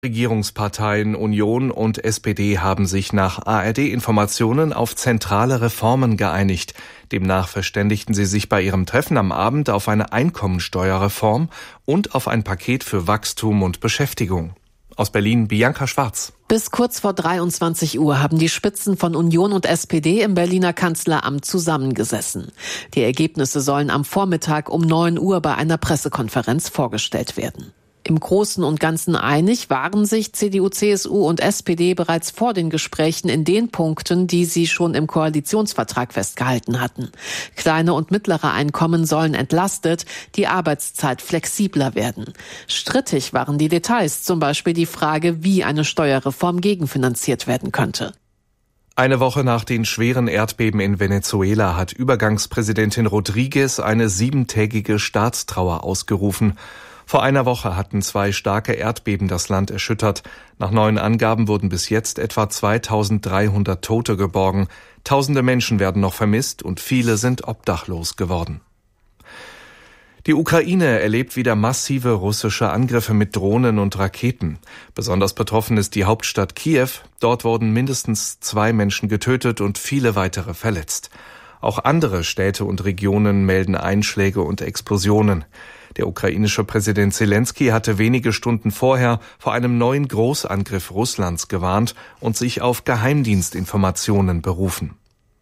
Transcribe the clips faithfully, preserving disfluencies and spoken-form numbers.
Regierungsparteien Union und S P D haben sich nach A R D-Informationen auf zentrale Reformen geeinigt. Demnach verständigten sie sich bei ihrem Treffen am Abend auf eine Einkommensteuerreform und auf ein Paket für Wachstum und Beschäftigung. Aus Berlin Bianca Schwarz. Bis kurz vor dreiundzwanzig Uhr haben die Spitzen von Union und S P D im Berliner Kanzleramt zusammengesessen. Die Ergebnisse sollen am Vormittag um neun Uhr bei einer Pressekonferenz vorgestellt werden. Im Großen und Ganzen einig waren sich C D U, C S U und S P D bereits vor den Gesprächen in den Punkten, die sie schon im Koalitionsvertrag festgehalten hatten. Kleine und mittlere Einkommen sollen entlastet, die Arbeitszeit flexibler werden. Strittig waren die Details, zum Beispiel die Frage, wie eine Steuerreform gegenfinanziert werden könnte. Eine Woche nach den schweren Erdbeben in Venezuela hat Übergangspräsidentin Rodriguez eine siebentägige Staatstrauer ausgerufen. Vor einer Woche hatten zwei starke Erdbeben das Land erschüttert. Nach neuen Angaben wurden bis jetzt etwa zweitausenddreihundert Tote geborgen. Tausende Menschen werden noch vermisst und viele sind obdachlos geworden. Die Ukraine erlebt wieder massive russische Angriffe mit Drohnen und Raketen. Besonders betroffen ist die Hauptstadt Kiew. Dort wurden mindestens zwei Menschen getötet und viele weitere verletzt. Auch andere Städte und Regionen melden Einschläge und Explosionen. Der ukrainische Präsident Selenskyj hatte wenige Stunden vorher vor einem neuen Großangriff Russlands gewarnt und sich auf Geheimdienstinformationen berufen.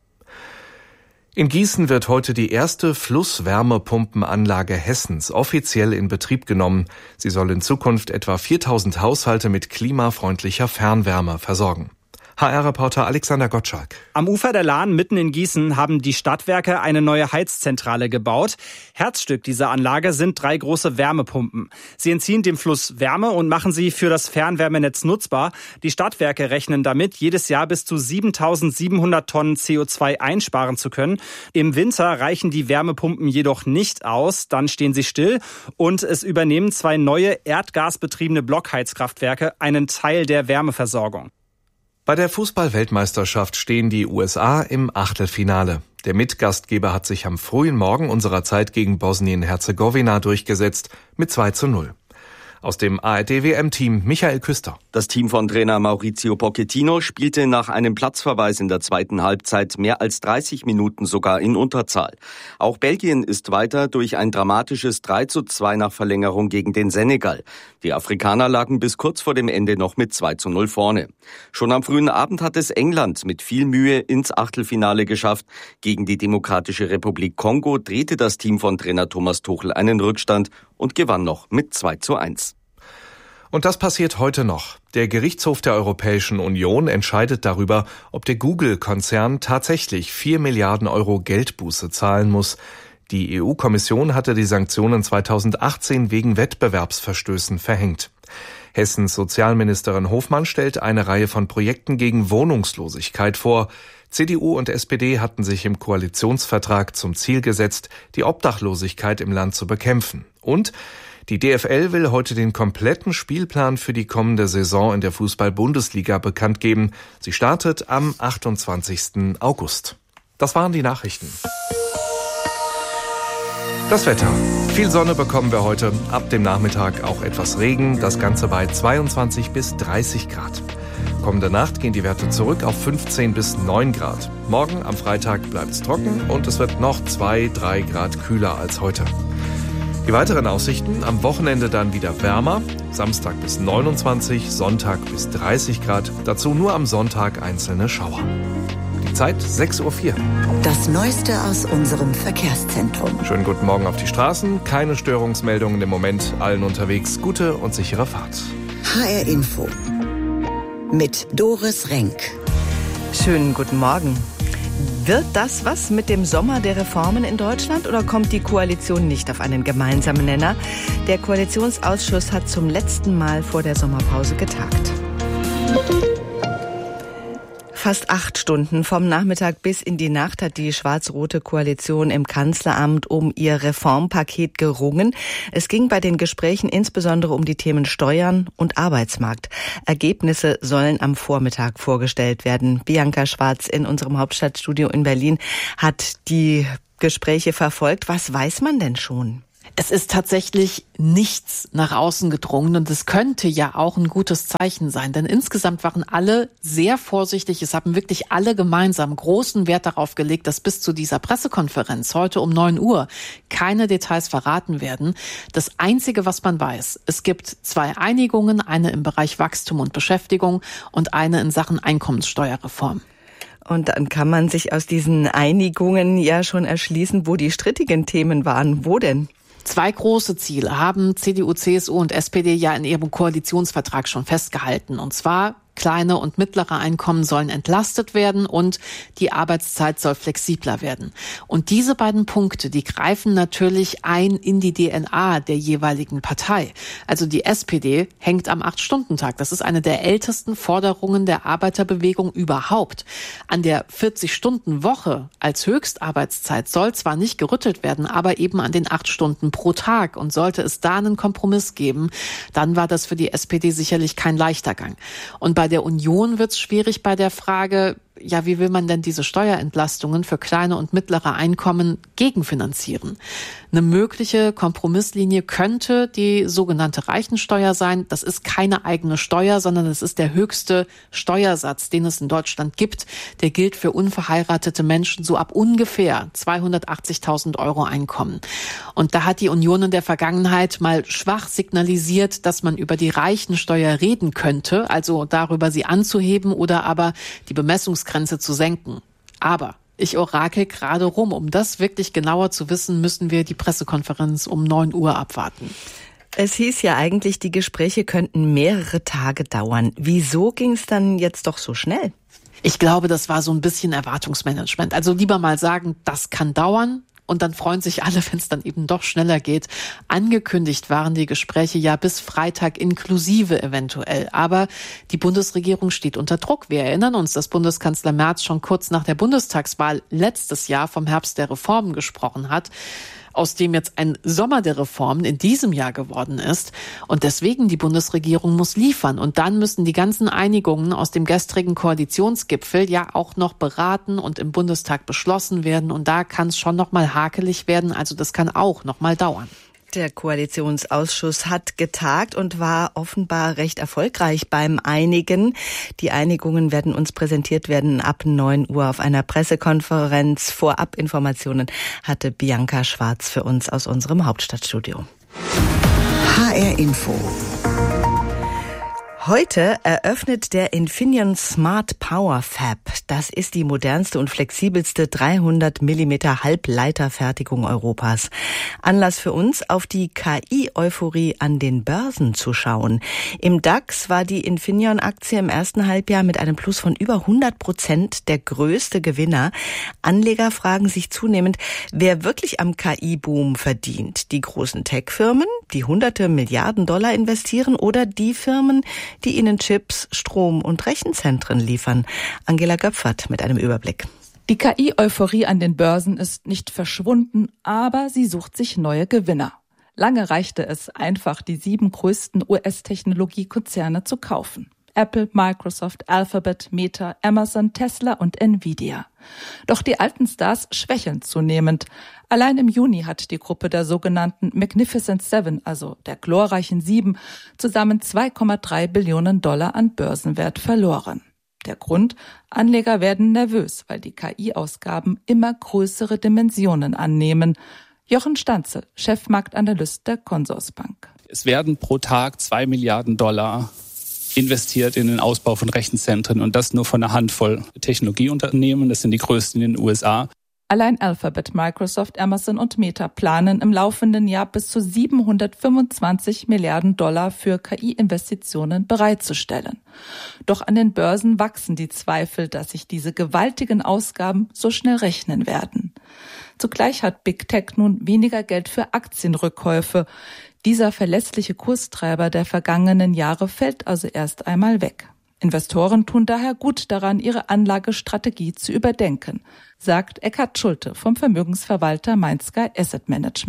In Gießen wird heute die erste Flusswärmepumpenanlage Hessens offiziell in Betrieb genommen. Sie soll in Zukunft etwa viertausend Haushalte mit klimafreundlicher Fernwärme versorgen. H R-Reporter Alexander Gottschalk. Am Ufer der Lahn mitten in Gießen haben die Stadtwerke eine neue Heizzentrale gebaut. Herzstück dieser Anlage sind drei große Wärmepumpen. Sie entziehen dem Fluss Wärme und machen sie für das Fernwärmenetz nutzbar. Die Stadtwerke rechnen damit, jedes Jahr bis zu siebentausendsiebenhundert Tonnen C O zwei einsparen zu können. Im Winter reichen die Wärmepumpen jedoch nicht aus, dann stehen sie still und es übernehmen zwei neue erdgasbetriebene Blockheizkraftwerke einen Teil der Wärmeversorgung. Bei der Fußball-Weltmeisterschaft stehen die U S A im Achtelfinale. Der Mitgastgeber hat sich am frühen Morgen unserer Zeit gegen Bosnien-Herzegowina durchgesetzt mit zwei zu null. Aus dem A R D-W M-Team Michael Küster. Das Team von Trainer Maurizio Pochettino spielte nach einem Platzverweis in der zweiten Halbzeit mehr als dreißig Minuten sogar in Unterzahl. Auch Belgien ist weiter durch ein dramatisches drei zu zwei nach Verlängerung gegen den Senegal. Die Afrikaner lagen bis kurz vor dem Ende noch mit zwei zu null vorne. Schon am frühen Abend hat es England mit viel Mühe ins Achtelfinale geschafft. Gegen die Demokratische Republik Kongo drehte das Team von Trainer Thomas Tuchel einen Rückstand und gewann noch mit zwei zu eins. Und das passiert heute noch. Der Gerichtshof der Europäischen Union entscheidet darüber, ob der Google-Konzern tatsächlich vier Milliarden Euro Geldbuße zahlen muss. Die E U-Kommission hatte die Sanktionen zweitausendachtzehn wegen Wettbewerbsverstößen verhängt. Hessens Sozialministerin Hofmann stellt eine Reihe von Projekten gegen Wohnungslosigkeit vor. C D U und S P D hatten sich im Koalitionsvertrag zum Ziel gesetzt, die Obdachlosigkeit im Land zu bekämpfen. Und die D F L will heute den kompletten Spielplan für die kommende Saison in der Fußball-Bundesliga bekannt geben. Sie startet am achtundzwanzigsten August. Das waren die Nachrichten. Das Wetter. Viel Sonne bekommen wir heute. Ab dem Nachmittag auch etwas Regen. Das Ganze bei zweiundzwanzig bis dreißig Grad. Kommende Nacht gehen die Werte zurück auf fünfzehn bis neun Grad. Morgen am Freitag bleibt es trocken und es wird noch zwei, drei Grad kühler als heute. Die weiteren Aussichten: am Wochenende dann wieder wärmer, Samstag bis neunundzwanzig, Sonntag bis dreißig Grad, dazu nur am Sonntag einzelne Schauer. Die Zeit sechs Uhr vier. Das Neueste aus unserem Verkehrszentrum. Schönen guten Morgen auf die Straßen, keine Störungsmeldungen im Moment, allen unterwegs gute und sichere Fahrt. H R Info mit Doris Renk. Schönen guten Morgen. Wird das was mit dem Sommer der Reformen in Deutschland oder kommt die Koalition nicht auf einen gemeinsamen Nenner? Der Koalitionsausschuss hat zum letzten Mal vor der Sommerpause getagt. Fast acht Stunden vom Nachmittag bis in die Nacht hat die schwarz-rote Koalition im Kanzleramt um ihr Reformpaket gerungen. Es ging bei den Gesprächen insbesondere um die Themen Steuern und Arbeitsmarkt. Ergebnisse sollen am Vormittag vorgestellt werden. Bianca Schwarz in unserem Hauptstadtstudio in Berlin hat die Gespräche verfolgt. Was weiß man denn schon? Es ist tatsächlich nichts nach außen gedrungen und es könnte ja auch ein gutes Zeichen sein, denn insgesamt waren alle sehr vorsichtig. Es haben wirklich alle gemeinsam großen Wert darauf gelegt, dass bis zu dieser Pressekonferenz heute um neun Uhr keine Details verraten werden. Das Einzige, was man weiß, es gibt zwei Einigungen, eine im Bereich Wachstum und Beschäftigung und eine in Sachen Einkommenssteuerreform. Und dann kann man sich aus diesen Einigungen ja schon erschließen, wo die strittigen Themen waren. Wo denn? Zwei große Ziele haben C D U, C S U und S P D ja in ihrem Koalitionsvertrag schon festgehalten. Und zwar kleine und mittlere Einkommen sollen entlastet werden und die Arbeitszeit soll flexibler werden. Und diese beiden Punkte, die greifen natürlich ein in die D N A der jeweiligen Partei. Also die S P D hängt am acht-Stunden-Tag. Das ist eine der ältesten Forderungen der Arbeiterbewegung überhaupt. An der vierzig-Stunden-Woche als Höchstarbeitszeit soll zwar nicht gerüttelt werden, aber eben an den acht Stunden pro Tag. Und sollte es da einen Kompromiss geben, dann war das für die S P D sicherlich kein leichter Gang. Und bei der Union wird es schwierig bei der Frage, ja, wie will man denn diese Steuerentlastungen für kleine und mittlere Einkommen gegenfinanzieren? Eine mögliche Kompromisslinie könnte die sogenannte Reichensteuer sein. Das ist keine eigene Steuer, sondern es ist der höchste Steuersatz, den es in Deutschland gibt. Der gilt für unverheiratete Menschen so ab ungefähr zweihundertachtzigtausend Euro Einkommen. Und da hat die Union in der Vergangenheit mal schwach signalisiert, dass man über die Reichensteuer reden könnte, also darüber sie anzuheben oder aber die Bemessungsgrenze Grenze zu senken. Aber ich orakel gerade rum. Um das wirklich genauer zu wissen, müssen wir die Pressekonferenz um neun Uhr abwarten. Es hieß ja eigentlich, die Gespräche könnten mehrere Tage dauern. Wieso ging es dann jetzt doch so schnell? Ich glaube, das war so ein bisschen Erwartungsmanagement. Also lieber mal sagen, das kann dauern. Und dann freuen sich alle, wenn es dann eben doch schneller geht. Angekündigt waren die Gespräche ja bis Freitag inklusive eventuell. Aber die Bundesregierung steht unter Druck. Wir erinnern uns, dass Bundeskanzler Merz schon kurz nach der Bundestagswahl letztes Jahr vom Herbst der Reformen gesprochen hat, aus dem jetzt ein Sommer der Reformen in diesem Jahr geworden ist. Und deswegen die Bundesregierung muss liefern. Und dann müssen die ganzen Einigungen aus dem gestrigen Koalitionsgipfel ja auch noch beraten und im Bundestag beschlossen werden. Und da kann es schon noch mal hakelig werden. Also das kann auch noch mal dauern. Der Koalitionsausschuss hat getagt und war offenbar recht erfolgreich beim Einigen. Die Einigungen werden uns präsentiert werden ab neun Uhr auf einer Pressekonferenz. Vorabinformationen hatte Bianca Schwarz für uns aus unserem Hauptstadtstudio. H R Info. Heute eröffnet der Infineon Smart Power Fab. Das ist die modernste und flexibelste dreihundert Millimeter Halbleiterfertigung Europas. Anlass für uns, auf die K I-Euphorie an den Börsen zu schauen. Im DAX war die Infineon-Aktie im ersten Halbjahr mit einem Plus von über hundert Prozent der größte Gewinner. Anleger fragen sich zunehmend, wer wirklich am K I-Boom verdient. Die großen Tech-Firmen, die hunderte Milliarden Dollar investieren, oder die Firmen, die ihnen Chips, Strom und Rechenzentren liefern. Angela Göpfert mit einem Überblick. Die K I-Euphorie an den Börsen ist nicht verschwunden, aber sie sucht sich neue Gewinner. Lange reichte es einfach, die sieben größten U S-Technologiekonzerne zu kaufen. Apple, Microsoft, Alphabet, Meta, Amazon, Tesla und Nvidia. Doch die alten Stars schwächeln zunehmend. Allein im Juni hat die Gruppe der sogenannten Magnificent Seven, also der glorreichen Sieben, zusammen zwei Komma drei Billionen Dollar an Börsenwert verloren. Der Grund? Anleger werden nervös, weil die K I-Ausgaben immer größere Dimensionen annehmen. Jochen Stanzel, Chefmarktanalyst der Consorsbank. Es werden pro Tag zwei Milliarden Dollar investiert in den Ausbau von Rechenzentren, und das nur von einer Handvoll Technologieunternehmen. Das sind die größten in den U S A. Allein Alphabet, Microsoft, Amazon und Meta planen im laufenden Jahr bis zu siebenhundertfünfundzwanzig Milliarden Dollar für K I-Investitionen bereitzustellen. Doch an den Börsen wachsen die Zweifel, dass sich diese gewaltigen Ausgaben so schnell rechnen werden. Zugleich hat Big Tech nun weniger Geld für Aktienrückkäufe. Dieser verlässliche Kurstreiber der vergangenen Jahre fällt also erst einmal weg. Investoren tun daher gut daran, ihre Anlagestrategie zu überdenken, sagt Eckhard Schulte vom Vermögensverwalter MindSky Asset Management.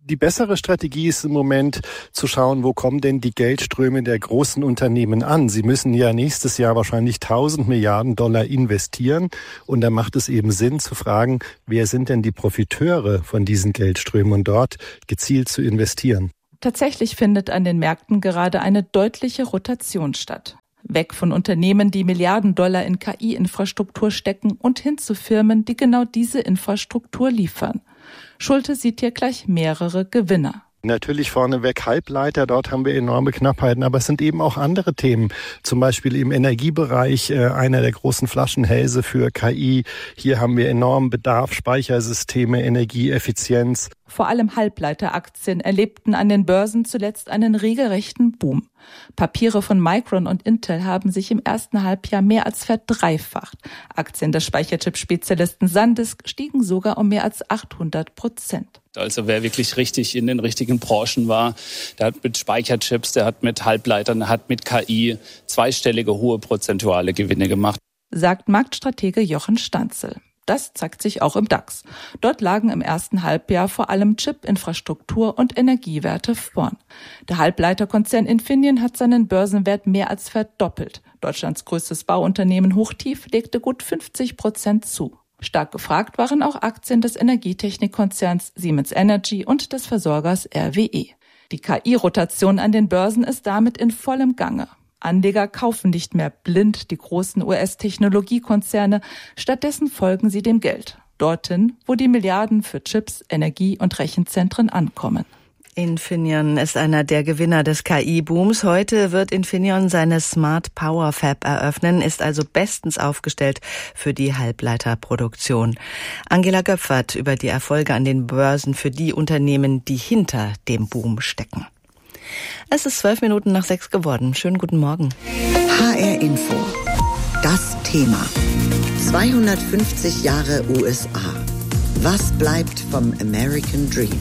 Die bessere Strategie ist im Moment zu schauen, wo kommen denn die Geldströme der großen Unternehmen an? Sie müssen ja nächstes Jahr wahrscheinlich tausend Milliarden Dollar investieren. Und da macht es eben Sinn zu fragen, wer sind denn die Profiteure von diesen Geldströmen und dort gezielt zu investieren. Tatsächlich findet an den Märkten gerade eine deutliche Rotation statt. Weg von Unternehmen, die Milliarden Dollar in K I-Infrastruktur stecken und hin zu Firmen, die genau diese Infrastruktur liefern. Schulte sieht hier gleich mehrere Gewinner. Natürlich vorneweg Halbleiter, dort haben wir enorme Knappheiten, aber es sind eben auch andere Themen. Zum Beispiel im Energiebereich, äh, einer der großen Flaschenhälse für K I. Hier haben wir enormen Bedarf, Speichersysteme, Energieeffizienz. Vor allem Halbleiteraktien erlebten an den Börsen zuletzt einen regelrechten Boom. Papiere von Micron und Intel haben sich im ersten Halbjahr mehr als verdreifacht. Aktien des Speicherchip-Spezialisten SanDisk stiegen sogar um mehr als achthundert Prozent. Also wer wirklich richtig in den richtigen Branchen war, der hat mit Speicherchips, der hat mit Halbleitern, der hat mit K I zweistellige hohe prozentuale Gewinne gemacht. Sagt Marktstratege Jochen Stanzel. Das zeigt sich auch im DAX. Dort lagen im ersten Halbjahr vor allem Chip-Infrastruktur und Energiewerte vorn. Der Halbleiterkonzern Infineon hat seinen Börsenwert mehr als verdoppelt. Deutschlands größtes Bauunternehmen Hochtief legte gut fünfzig Prozent zu. Stark gefragt waren auch Aktien des Energietechnikkonzerns Siemens Energy und des Versorgers R W E. Die K I-Rotation an den Börsen ist damit in vollem Gange. Anleger kaufen nicht mehr blind die großen U S-Technologiekonzerne, stattdessen folgen sie dem Geld. Dorthin, wo die Milliarden für Chips, Energie- und Rechenzentren ankommen. Infineon ist einer der Gewinner des K I-Booms. Heute wird Infineon seine Smart Power Fab eröffnen, ist also bestens aufgestellt für die Halbleiterproduktion. Angela Göpfert über die Erfolge an den Börsen für die Unternehmen, die hinter dem Boom stecken. Es ist zwölf Minuten nach sechs geworden. Schönen guten Morgen. H R Info. Das Thema. zweihundertfünfzig Jahre U S A. Was bleibt vom American Dream?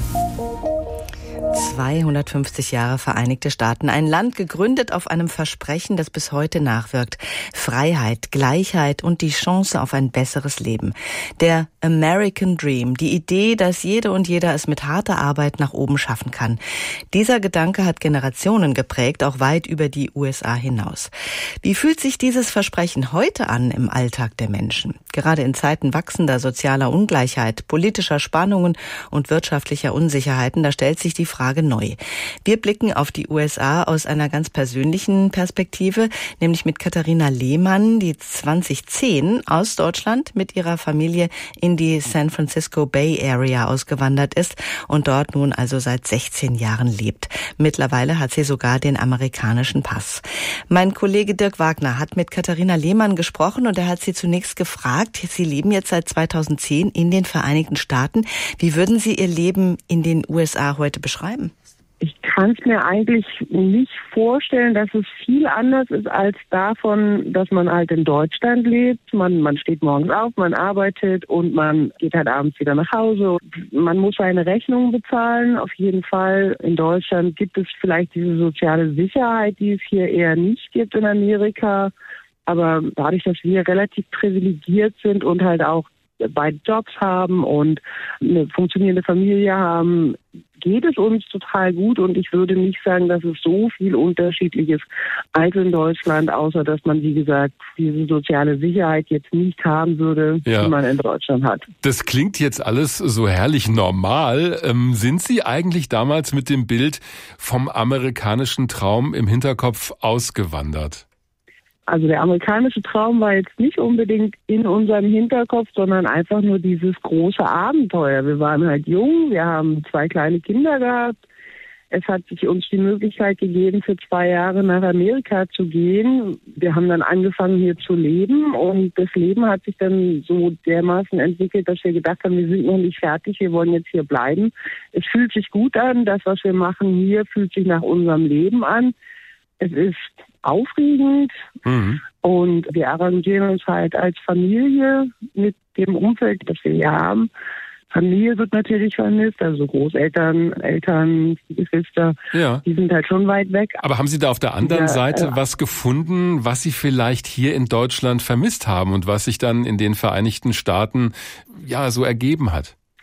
zweihundertfünfzig Jahre Vereinigte Staaten. Ein Land gegründet auf einem Versprechen, das bis heute nachwirkt. Freiheit, Gleichheit und die Chance auf ein besseres Leben. Der American Dream. Die Idee, dass jede und jeder es mit harter Arbeit nach oben schaffen kann. Dieser Gedanke hat Generationen geprägt, auch weit über die U S A hinaus. Wie fühlt sich dieses Versprechen heute an im Alltag der Menschen? Gerade in Zeiten wachsender sozialer Ungleichheit, politischer Spannungen und wirtschaftlicher Unsicherheiten, da stellt sich die Frage neu. Wir blicken auf die U S A aus einer ganz persönlichen Perspektive, nämlich mit Katharina Lehmann, die zweitausendzehn aus Deutschland mit ihrer Familie in die San Francisco Bay Area ausgewandert ist und dort nun also seit sechzehn Jahren lebt. Mittlerweile hat sie sogar den amerikanischen Pass. Mein Kollege Dirk Wagner hat mit Katharina Lehmann gesprochen und er hat sie zunächst gefragt, Sie leben jetzt seit zweitausendzehn in den Vereinigten Staaten. Wie würden Sie Ihr Leben in den U S A heute beschreiben? Ich kann es mir eigentlich nicht vorstellen, dass es viel anders ist als davon, dass man halt in Deutschland lebt. Man, man steht morgens auf, man arbeitet und man geht halt abends wieder nach Hause. Man muss seine Rechnungen bezahlen. Auf jeden Fall in Deutschland gibt es vielleicht diese soziale Sicherheit, die es hier eher nicht gibt in Amerika. Aber dadurch, dass wir relativ privilegiert sind und halt auch beide Jobs haben und eine funktionierende Familie haben, geht es uns total gut und ich würde nicht sagen, dass es so viel unterschiedlich ist als in Deutschland, außer dass man, wie gesagt, diese soziale Sicherheit jetzt nicht haben würde, ja, die man in Deutschland hat. Das klingt jetzt alles so herrlich normal. Ähm, sind Sie eigentlich damals mit dem Bild vom amerikanischen Traum im Hinterkopf ausgewandert? Also der amerikanische Traum war jetzt nicht unbedingt in unserem Hinterkopf, sondern einfach nur dieses große Abenteuer. Wir waren halt jung, wir haben zwei kleine Kinder gehabt. Es hat sich uns die Möglichkeit gegeben, für zwei Jahre nach Amerika zu gehen. Wir haben dann angefangen, hier zu leben und das Leben hat sich dann so dermaßen entwickelt, dass wir gedacht haben, wir sind noch nicht fertig, wir wollen jetzt hier bleiben. Es fühlt sich gut an, das, was wir machen hier, fühlt sich nach unserem Leben an. Es ist aufregend, mhm, und wir arrangieren uns halt als Familie mit dem Umfeld, das wir hier haben. Familie wird natürlich vermisst, also Großeltern, Eltern, Geschwister, ja, die sind halt schon weit weg. Aber haben Sie da auf der anderen ja, Seite äh, was gefunden, was Sie vielleicht hier in Deutschland vermisst haben und was sich dann in den Vereinigten Staaten ja so ergeben hat?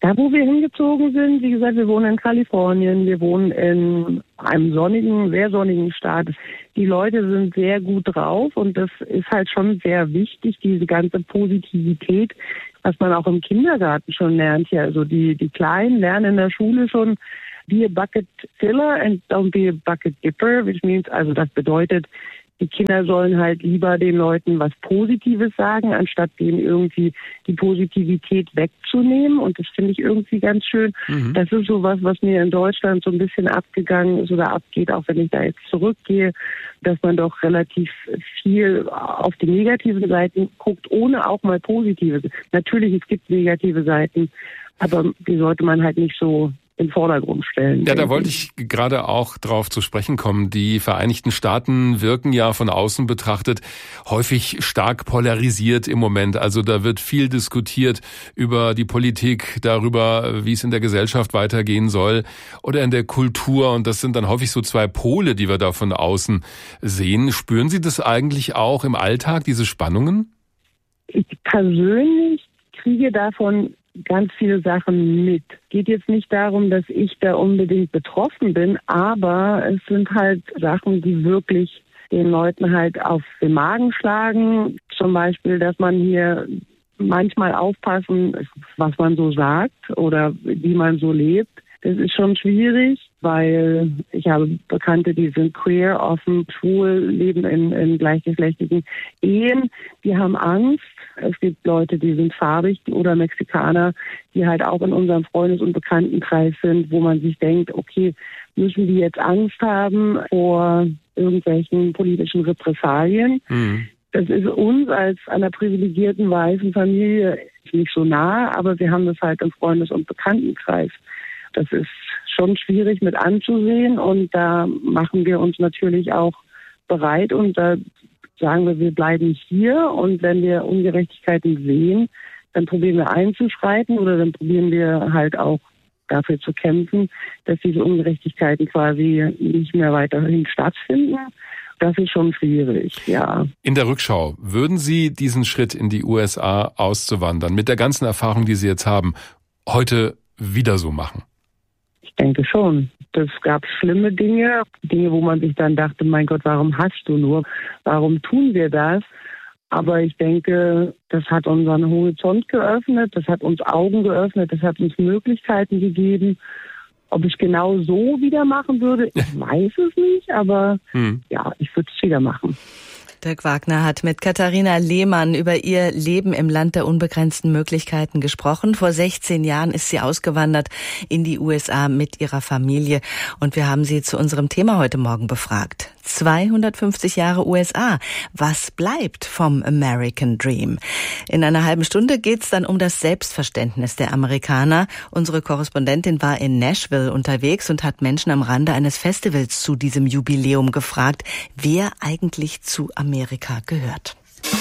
Da, wo wir hingezogen sind, wie gesagt, wir wohnen in Kalifornien, wir wohnen in einem sonnigen, sehr sonnigen Staat. Die Leute sind sehr gut drauf und das ist halt schon sehr wichtig, diese ganze Positivität, was man auch im Kindergarten schon lernt. Ja, also die, die Kleinen lernen in der Schule schon, be a bucket filler and don't be a bucket dipper, which means, also das bedeutet, die Kinder sollen halt lieber den Leuten was Positives sagen, anstatt denen irgendwie die Positivität wegzunehmen. Und das finde ich irgendwie ganz schön. Mhm. Das ist so was, was mir in Deutschland so ein bisschen abgegangen ist oder abgeht, auch wenn ich da jetzt zurückgehe, dass man doch relativ viel auf die negativen Seiten guckt, ohne auch mal positive. Natürlich, es gibt negative Seiten, aber die sollte man halt nicht so in den Vordergrund stellen. Ja, da wollte ich gerade auch drauf zu sprechen kommen. Die Vereinigten Staaten wirken ja von außen betrachtet häufig stark polarisiert im Moment. Also da wird viel diskutiert über die Politik, darüber, wie es in der Gesellschaft weitergehen soll oder in der Kultur. Und das sind dann häufig so zwei Pole, die wir da von außen sehen. Spüren Sie das eigentlich auch im Alltag, diese Spannungen? Ich persönlich kriege davon ganz viele Sachen mit. Geht jetzt nicht darum, dass ich da unbedingt betroffen bin, aber es sind halt Sachen, die wirklich den Leuten halt auf den Magen schlagen. Zum Beispiel, dass man hier manchmal aufpassen, was man so sagt oder wie man so lebt. Das ist schon schwierig, weil ich habe Bekannte, die sind queer, offen, schwul, leben in, in gleichgeschlechtlichen Ehen. Die haben Angst. Es gibt Leute, die sind farbig oder Mexikaner, die halt auch in unserem Freundes- und Bekanntenkreis sind, wo man sich denkt, okay, müssen die jetzt Angst haben vor irgendwelchen politischen Repressalien? Mhm. Das ist uns als einer privilegierten weißen Familie nicht so nah, aber wir haben das halt im Freundes- und Bekanntenkreis. Das ist schon schwierig mit anzusehen und da machen wir uns natürlich auch bereit und da sagen wir, wir bleiben hier und wenn wir Ungerechtigkeiten sehen, dann probieren wir einzuschreiten oder dann probieren wir halt auch dafür zu kämpfen, dass diese Ungerechtigkeiten quasi nicht mehr weiterhin stattfinden. Das ist schon schwierig, ja. In der Rückschau, würden Sie diesen Schritt in die U S A auszuwandern, mit der ganzen Erfahrung, die Sie jetzt haben, heute wieder so machen? Ich denke schon. Es gab schlimme Dinge, Dinge, wo man sich dann dachte, mein Gott, warum hast du nur? Warum tun wir das? Aber ich denke, das hat unseren Horizont geöffnet, das hat uns Augen geöffnet, das hat uns Möglichkeiten gegeben. Ob ich genau so wieder machen würde, ich weiß es nicht, aber hm. ja, ich würde es wieder machen. Dirk Wagner hat mit Katharina Lehmann über ihr Leben im Land der unbegrenzten Möglichkeiten gesprochen. Vor sechzehn Jahren ist sie ausgewandert in die U S A mit ihrer Familie und wir haben sie zu unserem Thema heute Morgen befragt. zweihundertfünfzig Jahre U S A. Was bleibt vom American Dream? In einer halben Stunde geht's dann um das Selbstverständnis der Amerikaner. Unsere Korrespondentin war in Nashville unterwegs und hat Menschen am Rande eines Festivals zu diesem Jubiläum gefragt, wer eigentlich zu Amerika gehört.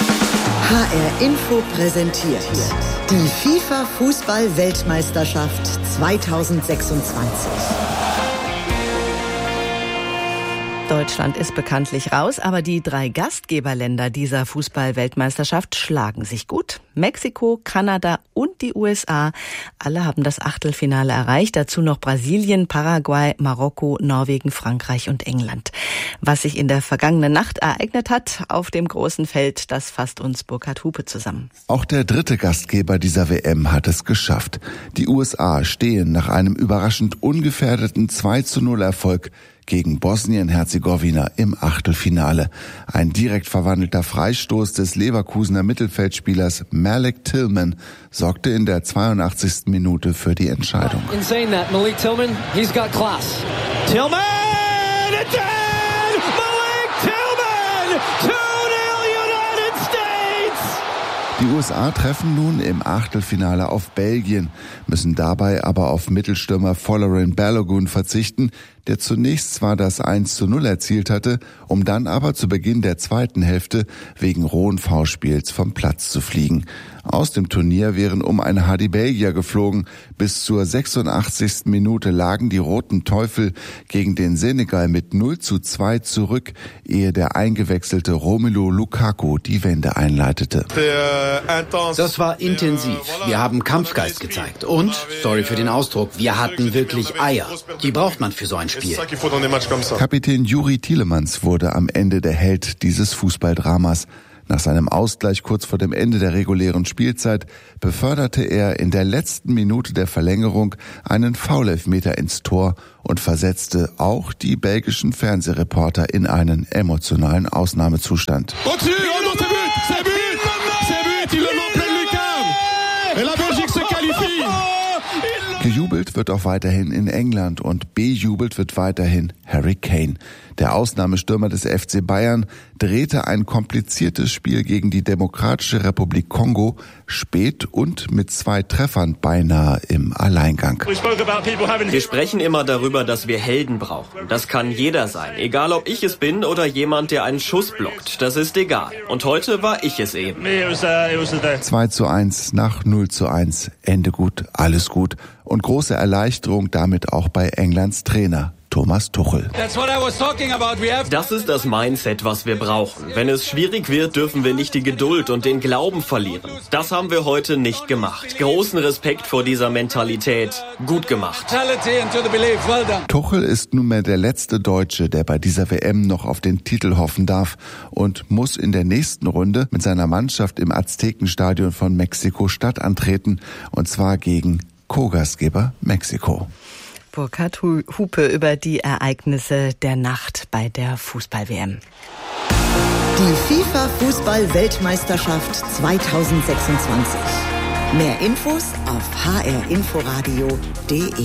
H R Info präsentiert die FIFA-Fußball-Weltmeisterschaft zweitausendsechsundzwanzig. Deutschland ist bekanntlich raus, aber die drei Gastgeberländer dieser Fußball-Weltmeisterschaft schlagen sich gut. Mexiko, Kanada und die U S A, alle haben das Achtelfinale erreicht. Dazu noch Brasilien, Paraguay, Marokko, Norwegen, Frankreich und England. Was sich in der vergangenen Nacht ereignet hat auf dem großen Feld, das fasst uns Burkhard Hupe zusammen. Auch der dritte Gastgeber dieser W M hat es geschafft. Die U S A stehen nach einem überraschend ungefährdeten zwei zu null Erfolg gegen Bosnien-Herzegowina im Achtelfinale. Ein direkt verwandelter Freistoß des Leverkusener Mittelfeldspielers Malik Tillman sorgte in der zweiundachtzigsten Minute für die Entscheidung. In saying that, Malik Tillman, he's got class. Tillman! It's in! Malik Tillman! two nil United States! Die U S A treffen nun im Achtelfinale auf Belgien, müssen dabei aber auf Mittelstürmer Folarin Balogun verzichten, der zunächst zwar das eins zu null erzielt hatte, um dann aber zu Beginn der zweiten Hälfte wegen rohen Foulspiels vom Platz zu fliegen. Aus dem Turnier wären um eine H die Belgier geflogen. Bis zur sechsundachtzigsten Minute lagen die Roten Teufel gegen den Senegal mit null zu zwei zurück, ehe der eingewechselte Romelu Lukaku die Wende einleitete. Das war intensiv. Wir haben Kampfgeist gezeigt. Und, sorry für den Ausdruck, wir hatten wirklich Eier. Die braucht man für so ein Spiel. Kapitän Juri Tielemans wurde am Ende der Held dieses Fußballdramas. Nach seinem Ausgleich kurz vor dem Ende der regulären Spielzeit beförderte er in der letzten Minute der Verlängerung einen Foulelfmeter ins Tor und versetzte auch die belgischen Fernsehreporter in einen emotionalen Ausnahmezustand. Gejubelt wird auch weiterhin in England und bejubelt wird weiterhin Harry Kane. Der Ausnahmestürmer des F C Bayern drehte ein kompliziertes Spiel gegen die Demokratische Republik Kongo spät und mit zwei Treffern beinahe im Alleingang. Wir sprechen immer darüber, dass wir Helden brauchen. Das kann jeder sein, egal ob ich es bin oder jemand, der einen Schuss blockt. Das ist egal. Und heute war ich es eben. zwei zu eins nach null zu eins. Ende gut, alles gut. Und große Erleichterung damit auch bei Englands Trainer Thomas Tuchel. Das ist das Mindset, was wir brauchen. Wenn es schwierig wird, dürfen wir nicht die Geduld und den Glauben verlieren. Das haben wir heute nicht gemacht. Großen Respekt vor dieser Mentalität. Gut gemacht. Tuchel ist nunmehr der letzte Deutsche, der bei dieser W M noch auf den Titel hoffen darf und muss in der nächsten Runde mit seiner Mannschaft im Aztekenstadion von Mexiko-Stadt antreten, und zwar gegen Co-Gastgeber Mexiko. Burkhard Hupe über die Ereignisse der Nacht bei der Fußball-W M. Die FIFA-Fußball-Weltmeisterschaft zweitausendsechsundzwanzig. Mehr Infos auf h r inforadio punkt d e.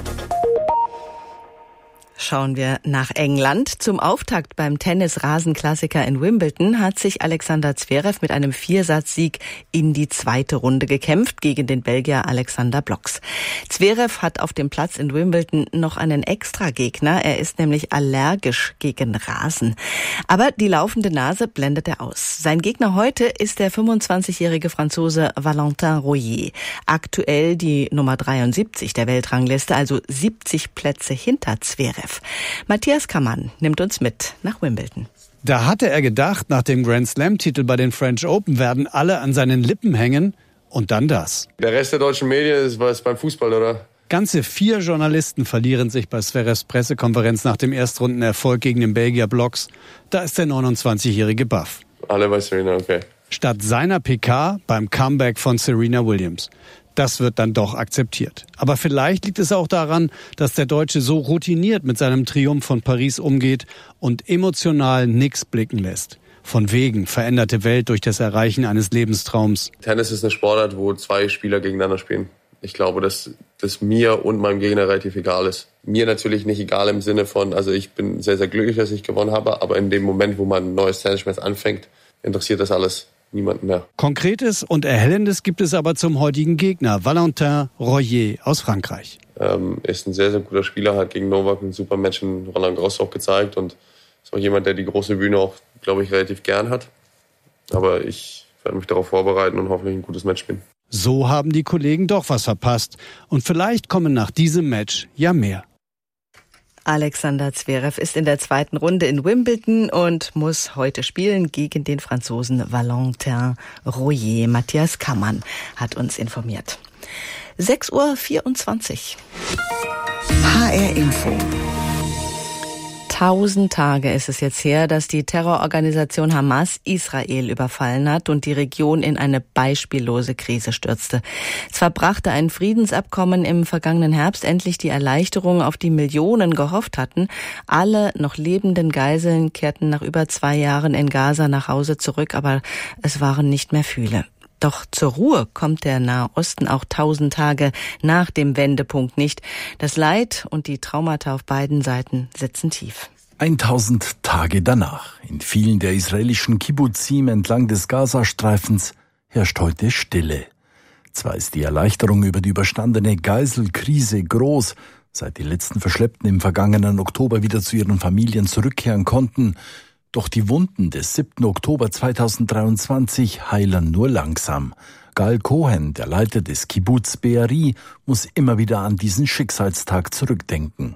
Schauen wir nach England. Zum Auftakt beim Tennis-Rasenklassiker in Wimbledon hat sich Alexander Zverev mit einem Viersatzsieg in die zweite Runde gekämpft gegen den Belgier Alexander Blocks. Zverev hat auf dem Platz in Wimbledon noch einen Extra-Gegner. Er ist nämlich allergisch gegen Rasen. Aber die laufende Nase blendet er aus. Sein Gegner heute ist der fünfundzwanzigjährige Franzose Valentin Royer. Aktuell die Nummer dreiundsiebzig der Weltrangliste, also siebzig Plätze hinter Zverev. Matthias Kammann nimmt uns mit nach Wimbledon. Da hatte er gedacht, nach dem Grand Slam-Titel bei den French Open werden alle an seinen Lippen hängen. Und dann das. Der Rest der deutschen Medien ist was beim Fußball, oder? Ganze vier Journalisten verlieren sich bei Zverevs Pressekonferenz nach dem Erstrundenerfolg gegen den Belgier Blocks. Da ist der neunundzwanzigjährige baff. Alle bei Serena, okay. Statt seiner P K beim Comeback von Serena Williams. Das wird dann doch akzeptiert. Aber vielleicht liegt es auch daran, dass der Deutsche so routiniert mit seinem Triumph von Paris umgeht und emotional nix blicken lässt. Von wegen veränderte Welt durch das Erreichen eines Lebenstraums. Tennis ist eine Sportart, wo zwei Spieler gegeneinander spielen. Ich glaube, dass das mir und meinem Gegner relativ egal ist. Mir natürlich nicht egal im Sinne von, also ich bin sehr, sehr glücklich, dass ich gewonnen habe, aber in dem Moment, wo man ein neues Tennismatch anfängt, interessiert das alles niemanden mehr. Konkretes und Erhellendes gibt es aber zum heutigen Gegner, Valentin Royer aus Frankreich. Ähm, ist ein sehr, sehr guter Spieler, hat gegen Novak ein super Match in Roland Garros auch gezeigt und ist auch jemand, der die große Bühne auch, glaube ich, relativ gern hat. Aber ich werde mich darauf vorbereiten und hoffentlich ein gutes Match spielen. So haben die Kollegen doch was verpasst. Und vielleicht kommen nach diesem Match ja mehr. Alexander Zverev ist in der zweiten Runde in Wimbledon und muss heute spielen gegen den Franzosen Valentin Royer. Matthias Kammann hat uns informiert. sechs Uhr vierundzwanzig. H R Info. Tausend Tage ist es jetzt her, dass die Terrororganisation Hamas Israel überfallen hat und die Region in eine beispiellose Krise stürzte. Zwar brachte ein Friedensabkommen im vergangenen Herbst endlich die Erleichterung, auf die Millionen gehofft hatten. Alle noch lebenden Geiseln kehrten nach über zwei Jahren in Gaza nach Hause zurück, aber es waren nicht mehr viele. Doch zur Ruhe kommt der Nahe Osten auch tausend Tage nach dem Wendepunkt nicht. Das Leid und die Traumata auf beiden Seiten sitzen tief. tausend Tage danach. In vielen der israelischen Kibbuzim entlang des Gazastreifens herrscht heute Stille. Zwar ist die Erleichterung über die überstandene Geiselkrise groß, seit die letzten Verschleppten im vergangenen Oktober wieder zu ihren Familien zurückkehren konnten. Doch die Wunden des siebten Oktober zweitausenddreiundzwanzig heilen nur langsam. Gal Cohen, der Leiter des Kibbuz Be'eri, muss immer wieder an diesen Schicksalstag zurückdenken.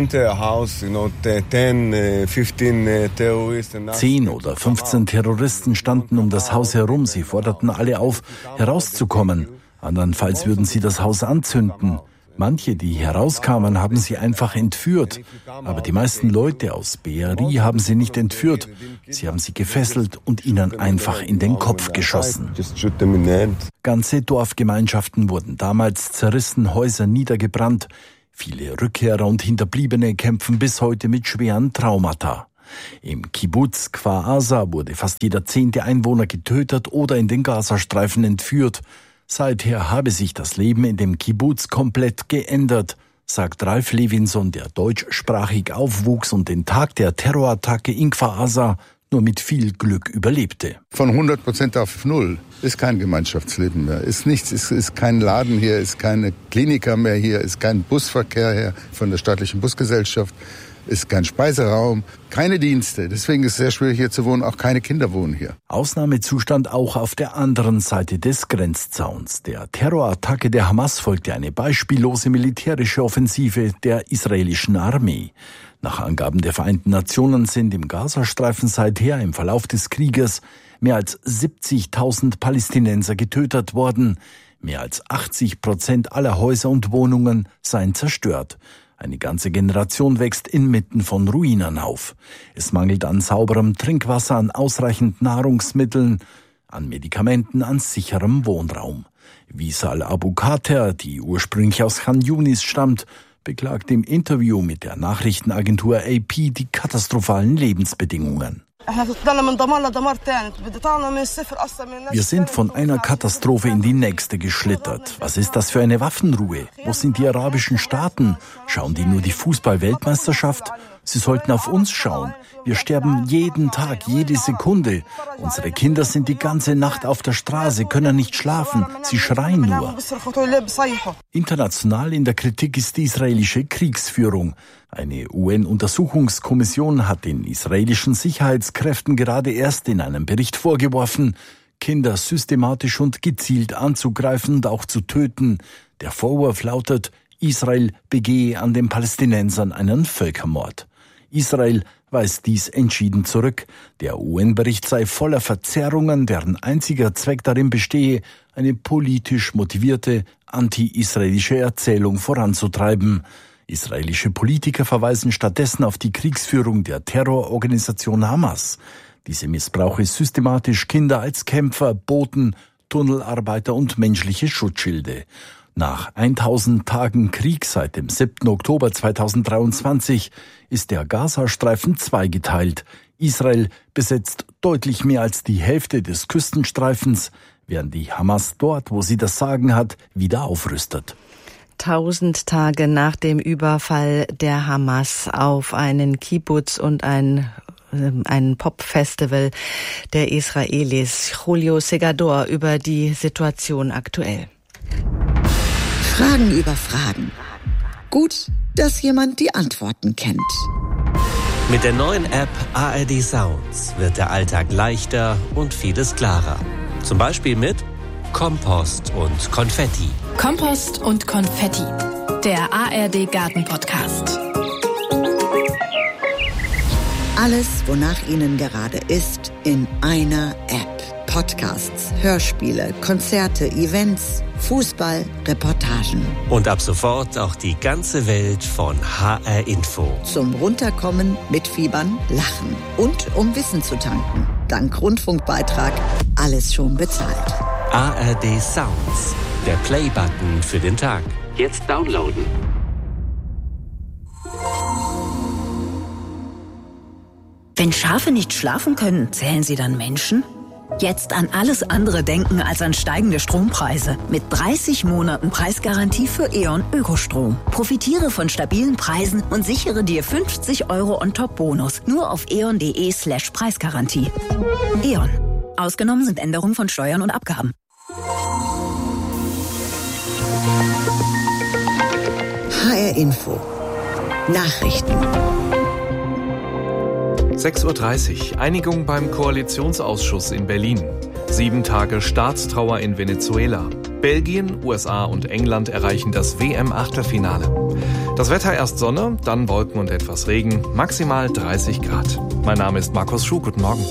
Zehn oder fünfzehn Terroristen standen um das Haus herum. Sie forderten alle auf, herauszukommen. Andernfalls würden sie das Haus anzünden. Manche, die herauskamen, haben sie einfach entführt. Aber die meisten Leute aus Be'eri haben sie nicht entführt. Sie haben sie gefesselt und ihnen einfach in den Kopf geschossen. Ganze Dorfgemeinschaften wurden damals zerrissen, Häuser niedergebrannt. Viele Rückkehrer und Hinterbliebene kämpfen bis heute mit schweren Traumata. Im Kibbuz Kfar Aza wurde fast jeder zehnte Einwohner getötet oder in den Gazastreifen entführt. Seither habe sich das Leben in dem Kibbuz komplett geändert, sagt Ralf Levinson, der deutschsprachig aufwuchs und den Tag der Terrorattacke in Kfar Aza nur mit viel Glück überlebte. Von hundert Prozent auf null ist kein Gemeinschaftsleben mehr, ist nichts, ist, ist kein Laden hier, ist keine Kliniker mehr hier, ist kein Busverkehr her von der staatlichen Busgesellschaft. Ist kein Speiseraum, keine Dienste. Deswegen ist es sehr schwierig hier zu wohnen, auch keine Kinder wohnen hier. Ausnahmezustand auch auf der anderen Seite des Grenzzauns. Der Terrorattacke der Hamas folgte eine beispiellose militärische Offensive der israelischen Armee. Nach Angaben der Vereinten Nationen sind im Gazastreifen seither im Verlauf des Krieges mehr als siebzigtausend Palästinenser getötet worden. Mehr als achtzig Prozent aller Häuser und Wohnungen seien zerstört. Eine ganze Generation wächst inmitten von Ruinen auf. Es mangelt an sauberem Trinkwasser, an ausreichend Nahrungsmitteln, an Medikamenten, an sicherem Wohnraum. Wisal Abu Khater, die ursprünglich aus Khan Yunis stammt, beklagt im Interview mit der Nachrichtenagentur A P die katastrophalen Lebensbedingungen. Wir sind von einer Katastrophe in die nächste geschlittert. Was ist das für eine Waffenruhe? Wo sind die arabischen Staaten? Schauen die nur die Fußball-Weltmeisterschaft? Sie sollten auf uns schauen. Wir sterben jeden Tag, jede Sekunde. Unsere Kinder sind die ganze Nacht auf der Straße, können nicht schlafen. Sie schreien nur. International in der Kritik ist die israelische Kriegsführung. Eine U N-Untersuchungskommission hat den israelischen Sicherheitskräften gerade erst in einem Bericht vorgeworfen, Kinder systematisch und gezielt anzugreifen und auch zu töten. Der Vorwurf lautet, Israel begehe an den Palästinensern einen Völkermord. Israel weist dies entschieden zurück. Der U N-Bericht sei voller Verzerrungen, deren einziger Zweck darin bestehe, eine politisch motivierte, anti-israelische Erzählung voranzutreiben. Israelische Politiker verweisen stattdessen auf die Kriegsführung der Terrororganisation Hamas. Diese missbrauche systematisch Kinder als Kämpfer, Boten, Tunnelarbeiter und menschliche Schutzschilde. Nach tausend Tagen Krieg seit dem siebten Oktober zweitausenddreiundzwanzig ist der Gazastreifen zweigeteilt. Israel besetzt deutlich mehr als die Hälfte des Küstenstreifens, während die Hamas dort, wo sie das Sagen hat, wieder aufrüstet. Tausend Tage nach dem Überfall der Hamas auf einen Kibbuz und ein ein Popfestival der Israelis. Julio Segador über die Situation aktuell. Fragen über Fragen. Gut, dass jemand die Antworten kennt. Mit der neuen App A R D Sounds wird der Alltag leichter und vieles klarer. Zum Beispiel mit Kompost und Konfetti. Kompost und Konfetti, der A R D Garten Podcast. Alles, wonach Ihnen gerade ist, in einer App. Podcasts, Hörspiele, Konzerte, Events, Fußball, Reportagen. Und ab sofort auch die ganze Welt von H R Info. Zum Runterkommen, Mitfiebern, Lachen und um Wissen zu tanken. Dank Rundfunkbeitrag alles schon bezahlt. A R D Sounds, der Play-Button für den Tag. Jetzt downloaden. Wenn Schafe nicht schlafen können, zählen sie dann Menschen? Jetzt an alles andere denken als an steigende Strompreise. Mit dreißig Monaten Preisgarantie für E.ON Ökostrom. Profitiere von stabilen Preisen und sichere dir fünfzig Euro On-Top-Bonus. Nur auf eon.de slash Preisgarantie. E.ON. Ausgenommen sind Änderungen von Steuern und Abgaben. H R Info. Nachrichten. sechs Uhr dreißig. Einigung beim Koalitionsausschuss in Berlin. Sieben Tage Staatstrauer in Venezuela. Belgien, U S A und England erreichen das W M-Achtelfinale. Das Wetter erst Sonne, dann Wolken und etwas Regen, maximal dreißig Grad. Mein Name ist Markus Schuh, guten Morgen.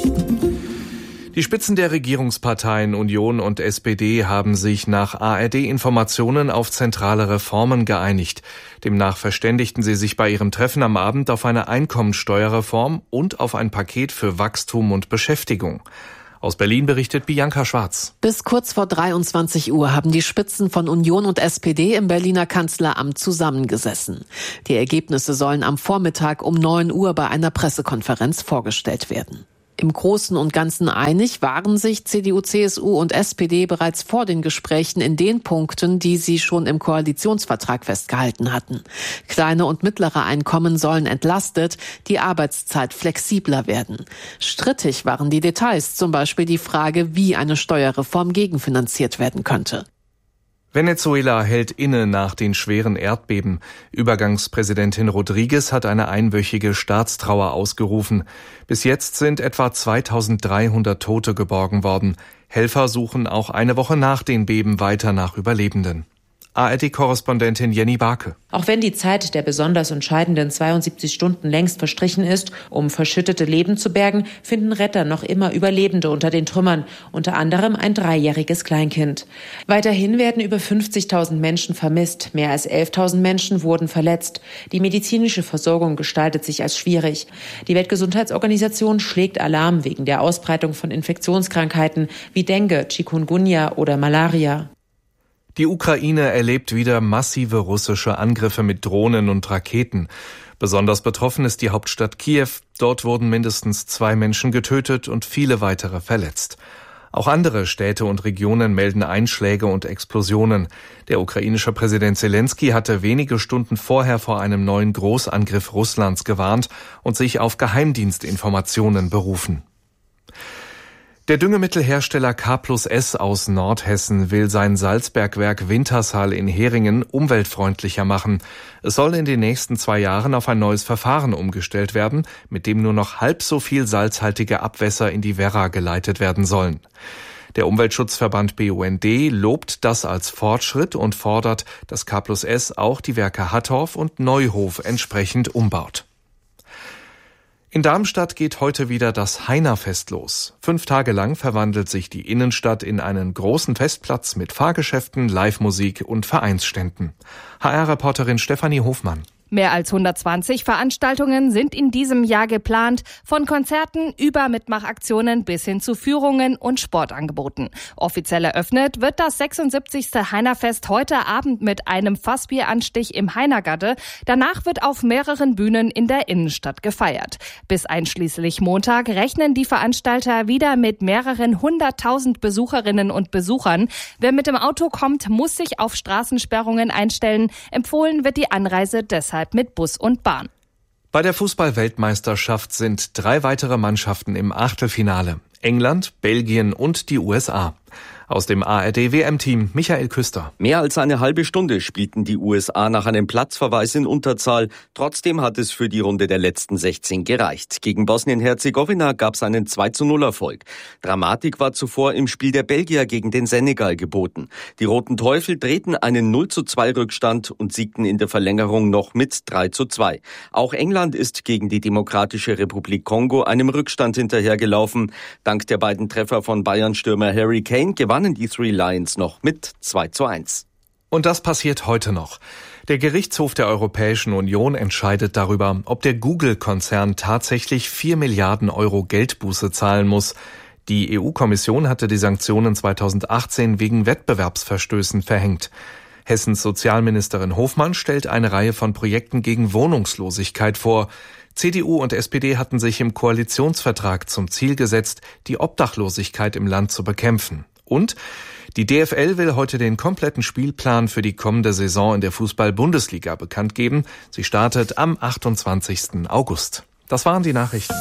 Die Spitzen der Regierungsparteien Union und S P D haben sich nach A R D-Informationen auf zentrale Reformen geeinigt. Demnach verständigten sie sich bei ihrem Treffen am Abend auf eine Einkommensteuerreform und auf ein Paket für Wachstum und Beschäftigung. Aus Berlin berichtet Bianca Schwarz. Bis kurz vor dreiundzwanzig Uhr haben die Spitzen von Union und S P D im Berliner Kanzleramt zusammengesessen. Die Ergebnisse sollen am Vormittag um neun Uhr bei einer Pressekonferenz vorgestellt werden. Im Großen und Ganzen einig waren sich C D U, C S U und S P D bereits vor den Gesprächen in den Punkten, die sie schon im Koalitionsvertrag festgehalten hatten. Kleine und mittlere Einkommen sollen entlastet, die Arbeitszeit flexibler werden. Strittig waren die Details, zum Beispiel die Frage, wie eine Steuerreform gegenfinanziert werden könnte. Venezuela hält inne nach den schweren Erdbeben. Übergangspräsidentin Rodriguez hat eine einwöchige Staatstrauer ausgerufen. Bis jetzt sind etwa zweitausenddreihundert Tote geborgen worden. Helfer suchen auch eine Woche nach den Beben weiter nach Überlebenden. A R D-Korrespondentin Jenny Barke. Auch wenn die Zeit der besonders entscheidenden zweiundsiebzig Stunden längst verstrichen ist, um verschüttete Leben zu bergen, finden Retter noch immer Überlebende unter den Trümmern, unter anderem ein dreijähriges Kleinkind. Weiterhin werden über fünfzigtausend Menschen vermisst, mehr als elftausend Menschen wurden verletzt. Die medizinische Versorgung gestaltet sich als schwierig. Die Weltgesundheitsorganisation schlägt Alarm wegen der Ausbreitung von Infektionskrankheiten wie Dengue, Chikungunya oder Malaria. Die Ukraine erlebt wieder massive russische Angriffe mit Drohnen und Raketen. Besonders betroffen ist die Hauptstadt Kiew. Dort wurden mindestens zwei Menschen getötet und viele weitere verletzt. Auch andere Städte und Regionen melden Einschläge und Explosionen. Der ukrainische Präsident Zelensky hatte wenige Stunden vorher vor einem neuen Großangriff Russlands gewarnt und sich auf Geheimdienstinformationen berufen. Der Düngemittelhersteller K plus S aus Nordhessen will sein Salzbergwerk Wintershall in Heringen umweltfreundlicher machen. Es soll in den nächsten zwei Jahren auf ein neues Verfahren umgestellt werden, mit dem nur noch halb so viel salzhaltige Abwässer in die Werra geleitet werden sollen. Der Umweltschutzverband B U N D lobt das als Fortschritt und fordert, dass K plus S auch die Werke Hattorf und Neuhof entsprechend umbaut. In Darmstadt geht heute wieder das Heinerfest los. Fünf Tage lang verwandelt sich die Innenstadt in einen großen Festplatz mit Fahrgeschäften, Live-Musik und Vereinsständen. H R-Reporterin Stefanie Hofmann. Mehr als hundertzwanzig Veranstaltungen sind in diesem Jahr geplant, von Konzerten über Mitmachaktionen bis hin zu Führungen und Sportangeboten. Offiziell eröffnet wird das sechsundsiebzigste Heinerfest heute Abend mit einem Fassbieranstich im Heinergatte. Danach wird auf mehreren Bühnen in der Innenstadt gefeiert. Bis einschließlich Montag rechnen die Veranstalter wieder mit mehreren hunderttausend Besucherinnen und Besuchern. Wer mit dem Auto kommt, muss sich auf Straßensperrungen einstellen. Empfohlen wird die Anreise deshalb mit Bus und Bahn. Bei der Fußball-Weltmeisterschaft sind drei weitere Mannschaften im Achtelfinale. England, Belgien und die U S A. Aus dem A R D-W M-Team Michael Küster. Mehr als eine halbe Stunde spielten die U S A nach einem Platzverweis in Unterzahl. Trotzdem hat es für die Runde der letzten sechzehn gereicht. Gegen Bosnien-Herzegowina gab es einen zwei zu null Erfolg. Dramatik war zuvor im Spiel der Belgier gegen den Senegal geboten. Die Roten Teufel drehten einen null zu zwei Rückstand und siegten in der Verlängerung noch mit drei zu zwei. Auch England ist gegen die Demokratische Republik Kongo einem Rückstand hinterhergelaufen. Dank der beiden Treffer von Bayern-Stürmer Harry Kane gewannen die Three Lions noch mit zwei zu eins. Und das passiert heute noch. Der Gerichtshof der Europäischen Union entscheidet darüber, ob der Google-Konzern tatsächlich vier Milliarden Euro Geldbuße zahlen muss. Die E U-Kommission hatte die Sanktionen zweitausendachtzehn wegen Wettbewerbsverstößen verhängt. Hessens Sozialministerin Hofmann stellt eine Reihe von Projekten gegen Wohnungslosigkeit vor. C D U und S P D hatten sich im Koalitionsvertrag zum Ziel gesetzt, die Obdachlosigkeit im Land zu bekämpfen. Und die D F L will heute den kompletten Spielplan für die kommende Saison in der Fußball-Bundesliga bekannt geben. Sie startet am achtundzwanzigsten August. Das waren die Nachrichten.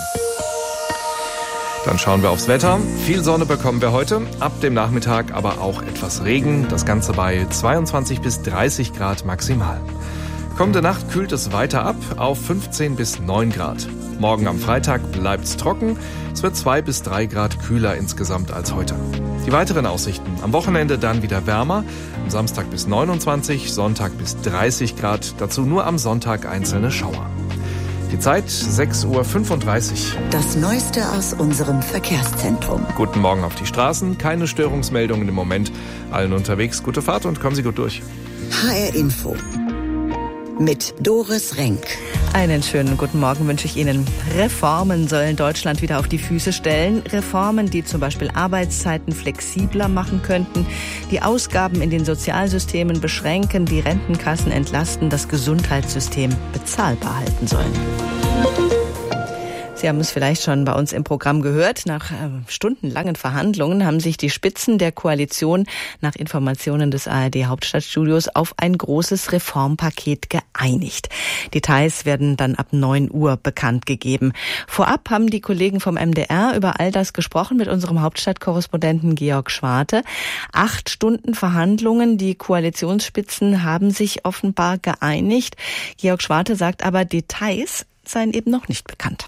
Dann schauen wir aufs Wetter. Viel Sonne bekommen wir heute, ab dem Nachmittag aber auch etwas Regen. Das Ganze bei zweiundzwanzig bis dreißig Grad maximal. Kommende Nacht kühlt es weiter ab auf fünfzehn bis neun Grad. Morgen am Freitag bleibt's trocken. Es wird zwei bis drei Grad kühler insgesamt als heute. Die weiteren Aussichten. Am Wochenende dann wieder wärmer. Am Samstag bis neunundzwanzig, Sonntag bis dreißig Grad. Dazu nur am Sonntag einzelne Schauer. Die Zeit sechs Uhr fünfunddreißig. Das Neueste aus unserem Verkehrszentrum. Guten Morgen auf die Straßen. Keine Störungsmeldungen im Moment. Allen unterwegs gute Fahrt und kommen Sie gut durch. H R Info mit Doris Renk. Einen schönen guten Morgen wünsche ich Ihnen. Reformen sollen Deutschland wieder auf die Füße stellen. Reformen, die zum Beispiel Arbeitszeiten flexibler machen könnten, die Ausgaben in den Sozialsystemen beschränken, die Rentenkassen entlasten, das Gesundheitssystem bezahlbar halten sollen. Sie haben es vielleicht schon bei uns im Programm gehört. Nach äh, stundenlangen Verhandlungen haben sich die Spitzen der Koalition nach Informationen des A R D-Hauptstadtstudios auf ein großes Reformpaket geeinigt. Details werden dann ab neun Uhr bekannt gegeben. Vorab haben die Kollegen vom M D R über all das gesprochen mit unserem Hauptstadtkorrespondenten Georg Schwarte. Acht Stunden Verhandlungen. Die Koalitionsspitzen haben sich offenbar geeinigt. Georg Schwarte sagt aber, Details seien eben noch nicht bekannt.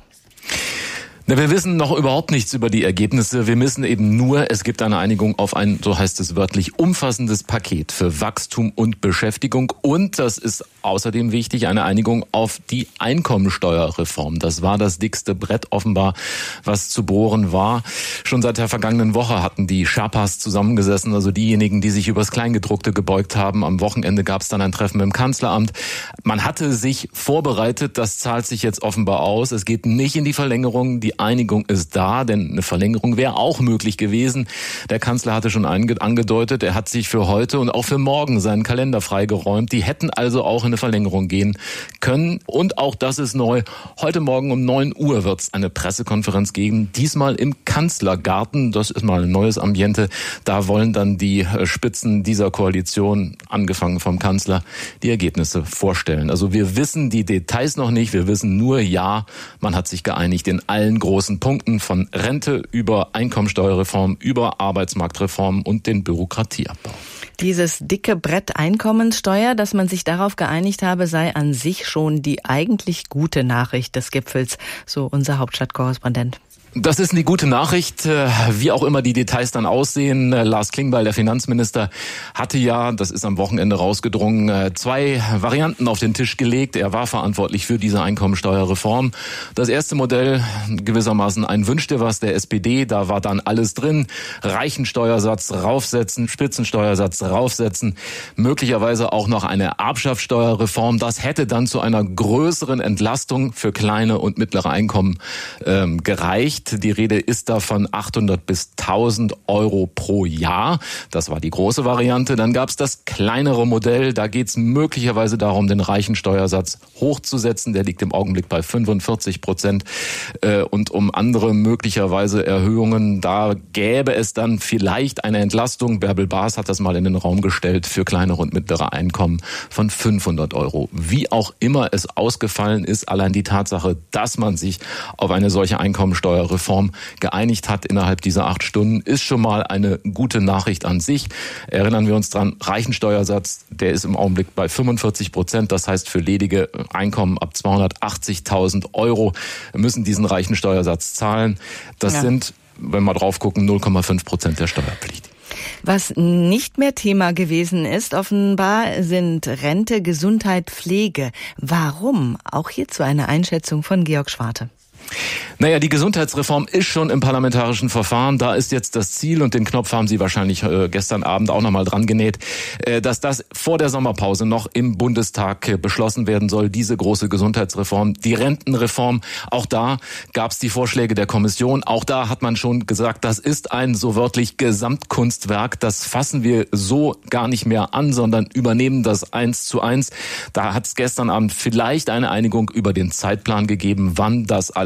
Na, wir wissen noch überhaupt nichts über die Ergebnisse. Wir wissen eben nur, es gibt eine Einigung auf ein, so heißt es wörtlich, umfassendes Paket für Wachstum und Beschäftigung. Und das ist außerdem wichtig, eine Einigung auf die Einkommensteuerreform. Das war das dickste Brett offenbar, was zu bohren war. Schon seit der vergangenen Woche hatten die Sherpas zusammengesessen, also diejenigen, die sich übers Kleingedruckte gebeugt haben. Am Wochenende gab es dann ein Treffen im Kanzleramt. Man hatte sich vorbereitet, das zahlt sich jetzt offenbar aus. Es geht nicht in die Verlängerung. Die Einigung ist da, denn eine Verlängerung wäre auch möglich gewesen. Der Kanzler hatte schon angedeutet, er hat sich für heute und auch für morgen seinen Kalender freigeräumt. Die hätten also auch in eine Verlängerung gehen können. Und auch das ist neu. Heute Morgen um neun Uhr wird es eine Pressekonferenz geben, diesmal im Kanzlergarten. Das ist mal ein neues Ambiente. Da wollen dann die Spitzen dieser Koalition, angefangen vom Kanzler, die Ergebnisse vorstellen. Also wir wissen die Details noch nicht. Wir wissen nur, ja, man hat sich geeinigt in allen großen Punkten, von Rente über Einkommensteuerreform, über Arbeitsmarktreform und den Bürokratieabbau. Dieses dicke Brett Einkommensteuer, dass man sich darauf geeinigt habe, sei an sich schon die eigentlich gute Nachricht des Gipfels, so unser Hauptstadtkorrespondent. Das ist eine gute Nachricht, wie auch immer die Details dann aussehen. Lars Klingbeil, der Finanzminister, hatte ja, das ist am Wochenende rausgedrungen, zwei Varianten auf den Tisch gelegt. Er war verantwortlich für diese Einkommensteuerreform. Das erste Modell, gewissermaßen ein Wünsch dir was der S P D, da war dann alles drin. Reichensteuersatz raufsetzen, Spitzensteuersatz raufsetzen, möglicherweise auch noch eine Erbschaftssteuerreform. Das hätte dann zu einer größeren Entlastung für kleine und mittlere Einkommen ähm, gereicht. Die Rede ist da von achthundert bis tausend Euro pro Jahr. Das war die große Variante. Dann gab es das kleinere Modell. Da geht es möglicherweise darum, den Reichensteuersatz hochzusetzen. Der liegt im Augenblick bei fünfundvierzig Prozent. Und um andere möglicherweise Erhöhungen, da gäbe es dann vielleicht eine Entlastung. Bärbel Baas hat das mal in den Raum gestellt für kleinere und mittlere Einkommen von fünfhundert Euro. Wie auch immer es ausgefallen ist, allein die Tatsache, dass man sich auf eine solche Einkommensteuer Reform geeinigt hat innerhalb dieser acht Stunden, ist schon mal eine gute Nachricht an sich. Erinnern wir uns dran, Reichensteuersatz, der ist im Augenblick bei fünfundvierzig Prozent. Das heißt, für ledige Einkommen ab zweihundertachtzigtausend Euro müssen diesen Reichensteuersatz zahlen. Das ja. sind, wenn wir drauf gucken, null Komma fünf Prozent der Steuerpflicht. Was nicht mehr Thema gewesen ist, offenbar, sind Rente, Gesundheit, Pflege. Warum? Auch hierzu eine Einschätzung von Georg Schwarte. Naja, die Gesundheitsreform ist schon im parlamentarischen Verfahren. Da ist jetzt das Ziel, und den Knopf haben Sie wahrscheinlich äh, gestern Abend auch nochmal dran genäht, äh, dass das vor der Sommerpause noch im Bundestag äh, beschlossen werden soll, diese große Gesundheitsreform. Die Rentenreform, auch da gab es die Vorschläge der Kommission. Auch da hat man schon gesagt, das ist ein so wörtlich Gesamtkunstwerk. Das fassen wir so gar nicht mehr an, sondern übernehmen das eins zu eins. Da hat es gestern Abend vielleicht eine Einigung über den Zeitplan gegeben, wann das alles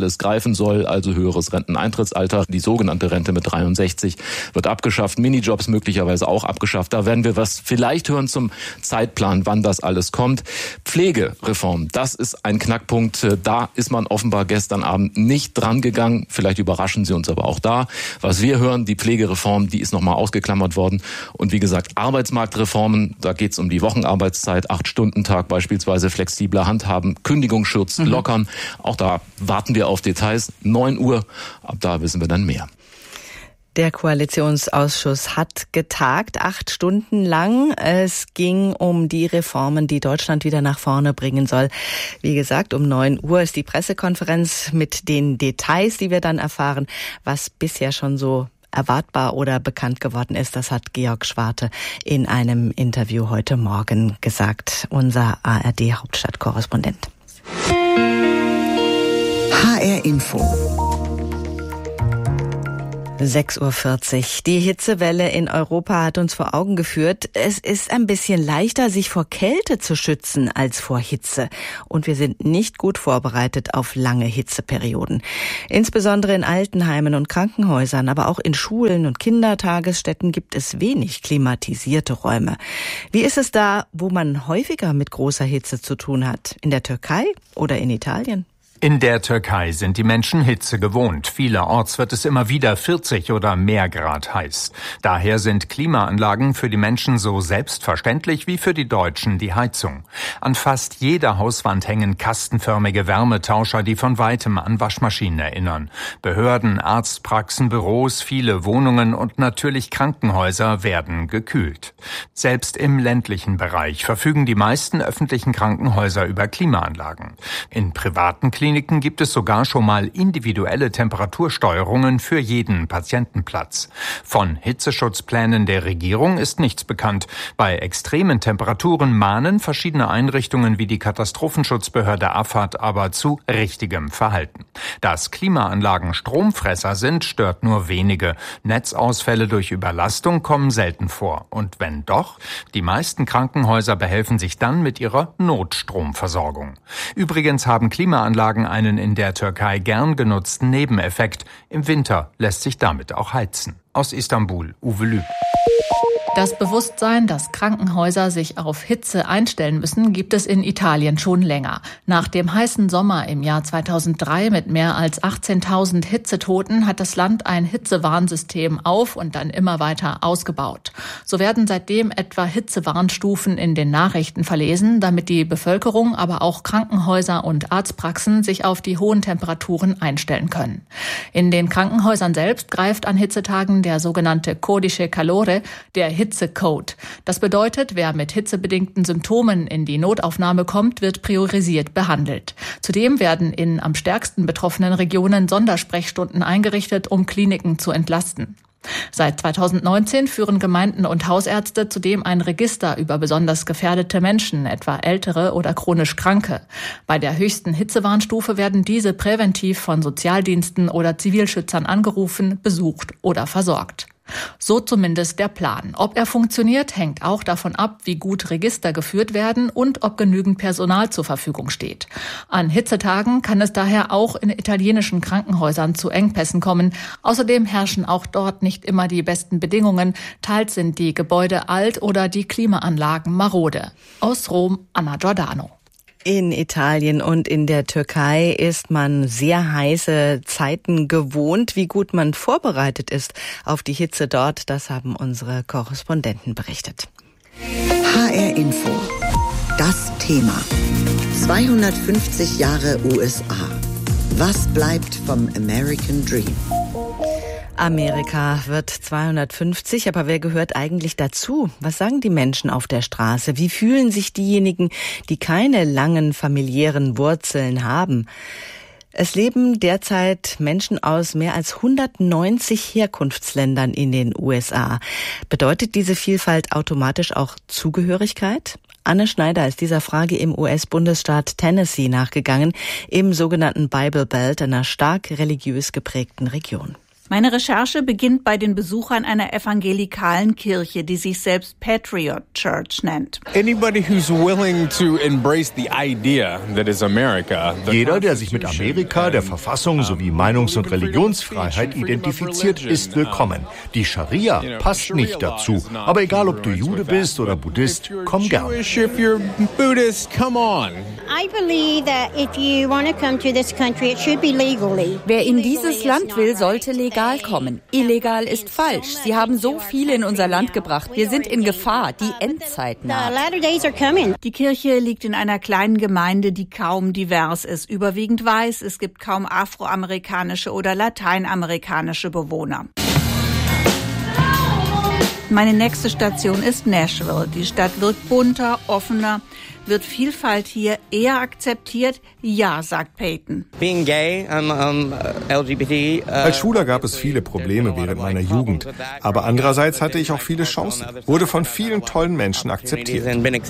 alles greifen soll, also höheres Renteneintrittsalter, die sogenannte Rente mit dreiundsechzig wird abgeschafft, Minijobs möglicherweise auch abgeschafft. Da werden wir was vielleicht hören zum Zeitplan, wann das alles kommt. Pflegereform, das ist ein Knackpunkt. Da ist man offenbar gestern Abend nicht dran gegangen. Vielleicht überraschen Sie uns aber auch da. Was wir hören, die Pflegereform, die ist nochmal ausgeklammert worden. Und wie gesagt, Arbeitsmarktreformen, da geht es um die Wochenarbeitszeit, Acht-Stunden-Tag beispielsweise, flexibler handhaben, Kündigungsschutz mhm. lockern. Auch da warten wir auf Details. neun Uhr, ab da wissen wir dann mehr. Der Koalitionsausschuss hat getagt, acht Stunden lang. Es ging um die Reformen, die Deutschland wieder nach vorne bringen soll. Wie gesagt, um neun Uhr ist die Pressekonferenz mit den Details, die wir dann erfahren, was bisher schon so erwartbar oder bekannt geworden ist. Das hat Georg Schwarte in einem Interview heute Morgen gesagt, unser A R D-Hauptstadtkorrespondent. H R Info. sechs Uhr vierzig. Die Hitzewelle in Europa hat uns vor Augen geführt, es ist ein bisschen leichter, sich vor Kälte zu schützen als vor Hitze. Und wir sind nicht gut vorbereitet auf lange Hitzeperioden. Insbesondere in Altenheimen und Krankenhäusern, aber auch in Schulen und Kindertagesstätten gibt es wenig klimatisierte Räume. Wie ist es da, wo man häufiger mit großer Hitze zu tun hat? In der Türkei oder in Italien? In der Türkei sind die Menschen Hitze gewohnt. Vielerorts wird es immer wieder vierzig oder mehr Grad heiß. Daher sind Klimaanlagen für die Menschen so selbstverständlich wie für die Deutschen die Heizung. An fast jeder Hauswand hängen kastenförmige Wärmetauscher, die von weitem an Waschmaschinen erinnern. Behörden, Arztpraxen, Büros, viele Wohnungen und natürlich Krankenhäuser werden gekühlt. Selbst im ländlichen Bereich verfügen die meisten öffentlichen Krankenhäuser über Klimaanlagen. In privaten Kliniken Kliniken gibt es sogar schon mal individuelle Temperatursteuerungen für jeden Patientenplatz. Von Hitzeschutzplänen der Regierung ist nichts bekannt. Bei extremen Temperaturen mahnen verschiedene Einrichtungen wie die Katastrophenschutzbehörde A F A D aber zu richtigem Verhalten. Dass Klimaanlagen Stromfresser sind, stört nur wenige. Netzausfälle durch Überlastung kommen selten vor. Und wenn doch, die meisten Krankenhäuser behelfen sich dann mit ihrer Notstromversorgung. Übrigens haben Klimaanlagen einen in der Türkei gern genutzten Nebeneffekt. Im Winter lässt sich damit auch heizen. Aus Istanbul, Uwe Lüb. Das Bewusstsein, dass Krankenhäuser sich auf Hitze einstellen müssen, gibt es in Italien schon länger. Nach dem heißen Sommer im Jahr zweitausenddrei mit mehr als achtzehntausend Hitzetoten hat das Land ein Hitzewarnsystem auf und dann immer weiter ausgebaut. So werden seitdem etwa Hitzewarnstufen in den Nachrichten verlesen, damit die Bevölkerung, aber auch Krankenhäuser und Arztpraxen sich auf die hohen Temperaturen einstellen können. In den Krankenhäusern selbst greift an Hitzetagen der sogenannte Codice Calore, der Hitzecode. Das bedeutet, wer mit hitzebedingten Symptomen in die Notaufnahme kommt, wird priorisiert behandelt. Zudem werden in am stärksten betroffenen Regionen Sondersprechstunden eingerichtet, um Kliniken zu entlasten. Seit zweitausendneunzehn führen Gemeinden und Hausärzte zudem ein Register über besonders gefährdete Menschen, etwa ältere oder chronisch Kranke. Bei der höchsten Hitzewarnstufe werden diese präventiv von Sozialdiensten oder Zivilschützern angerufen, besucht oder versorgt. So zumindest der Plan. Ob er funktioniert, hängt auch davon ab, wie gut Register geführt werden und ob genügend Personal zur Verfügung steht. An Hitzetagen kann es daher auch in italienischen Krankenhäusern zu Engpässen kommen. Außerdem herrschen auch dort nicht immer die besten Bedingungen. Teils sind die Gebäude alt oder die Klimaanlagen marode. Aus Rom, Anna Giordano. In Italien und in der Türkei ist man sehr heiße Zeiten gewohnt. Wie gut man vorbereitet ist auf die Hitze dort, das haben unsere Korrespondenten berichtet. H R Info. Das Thema. zweihundertfünfzig Jahre U S A. Was bleibt vom American Dream? Amerika wird zweihundertfünfzig, aber wer gehört eigentlich dazu? Was sagen die Menschen auf der Straße? Wie fühlen sich diejenigen, die keine langen familiären Wurzeln haben? Es leben derzeit Menschen aus mehr als hundertneunzig Herkunftsländern in den U S A. Bedeutet diese Vielfalt automatisch auch Zugehörigkeit? Anne Schneider ist dieser Frage im U S-Bundesstaat Tennessee nachgegangen, im sogenannten Bible Belt, einer stark religiös geprägten Region. Meine Recherche beginnt bei den Besuchern einer evangelikalen Kirche, die sich selbst Patriot Church nennt. Jeder, der sich mit Amerika, der Verfassung sowie Meinungs- und Religionsfreiheit identifiziert, ist willkommen. Die Scharia passt nicht dazu. Aber egal, ob du Jude bist oder Buddhist, komm gern. Wer in dieses Land will, sollte legal kommen. Illegal ist falsch. Sie haben so viele in unser Land gebracht. Wir sind in Gefahr. Die Endzeit naht. Die Kirche liegt in einer kleinen Gemeinde, die kaum divers ist. Überwiegend weiß. Es gibt kaum afroamerikanische oder lateinamerikanische Bewohner. Meine nächste Station ist Nashville. Die Stadt wirkt bunter, offener. Wird Vielfalt hier eher akzeptiert? Ja, sagt Peyton. Being gay, I'm, um, L G B T, uh, Als Schwuler gab es viele Probleme während meiner Jugend. Aber andererseits hatte ich auch viele Chancen. Wurde von vielen tollen Menschen akzeptiert.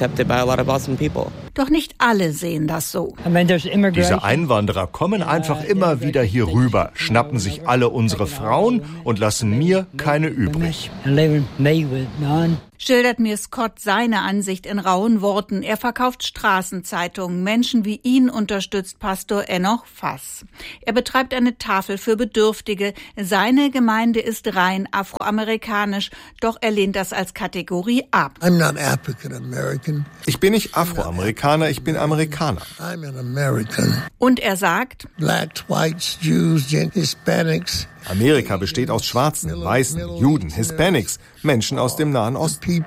Doch nicht alle sehen das so. Diese Einwanderer kommen einfach immer wieder hier rüber, schnappen sich alle unsere Frauen und lassen mir keine übrig. Schildert mir Scott seine Ansicht in rauen Worten. Er verkauft Straßenzeitungen. Menschen wie ihn unterstützt Pastor Enoch Fass. Er betreibt eine Tafel für Bedürftige. Seine Gemeinde ist rein afroamerikanisch, doch er lehnt das als Kategorie ab. I'm not African American. Ich bin nicht Afroamerikaner, ich bin Amerikaner. I'm an American. Und er sagt, Blacks, Whites, Jews, Hispanics. Amerika besteht aus Schwarzen, Weißen, Juden, Hispanics, Menschen aus dem Nahen Osten.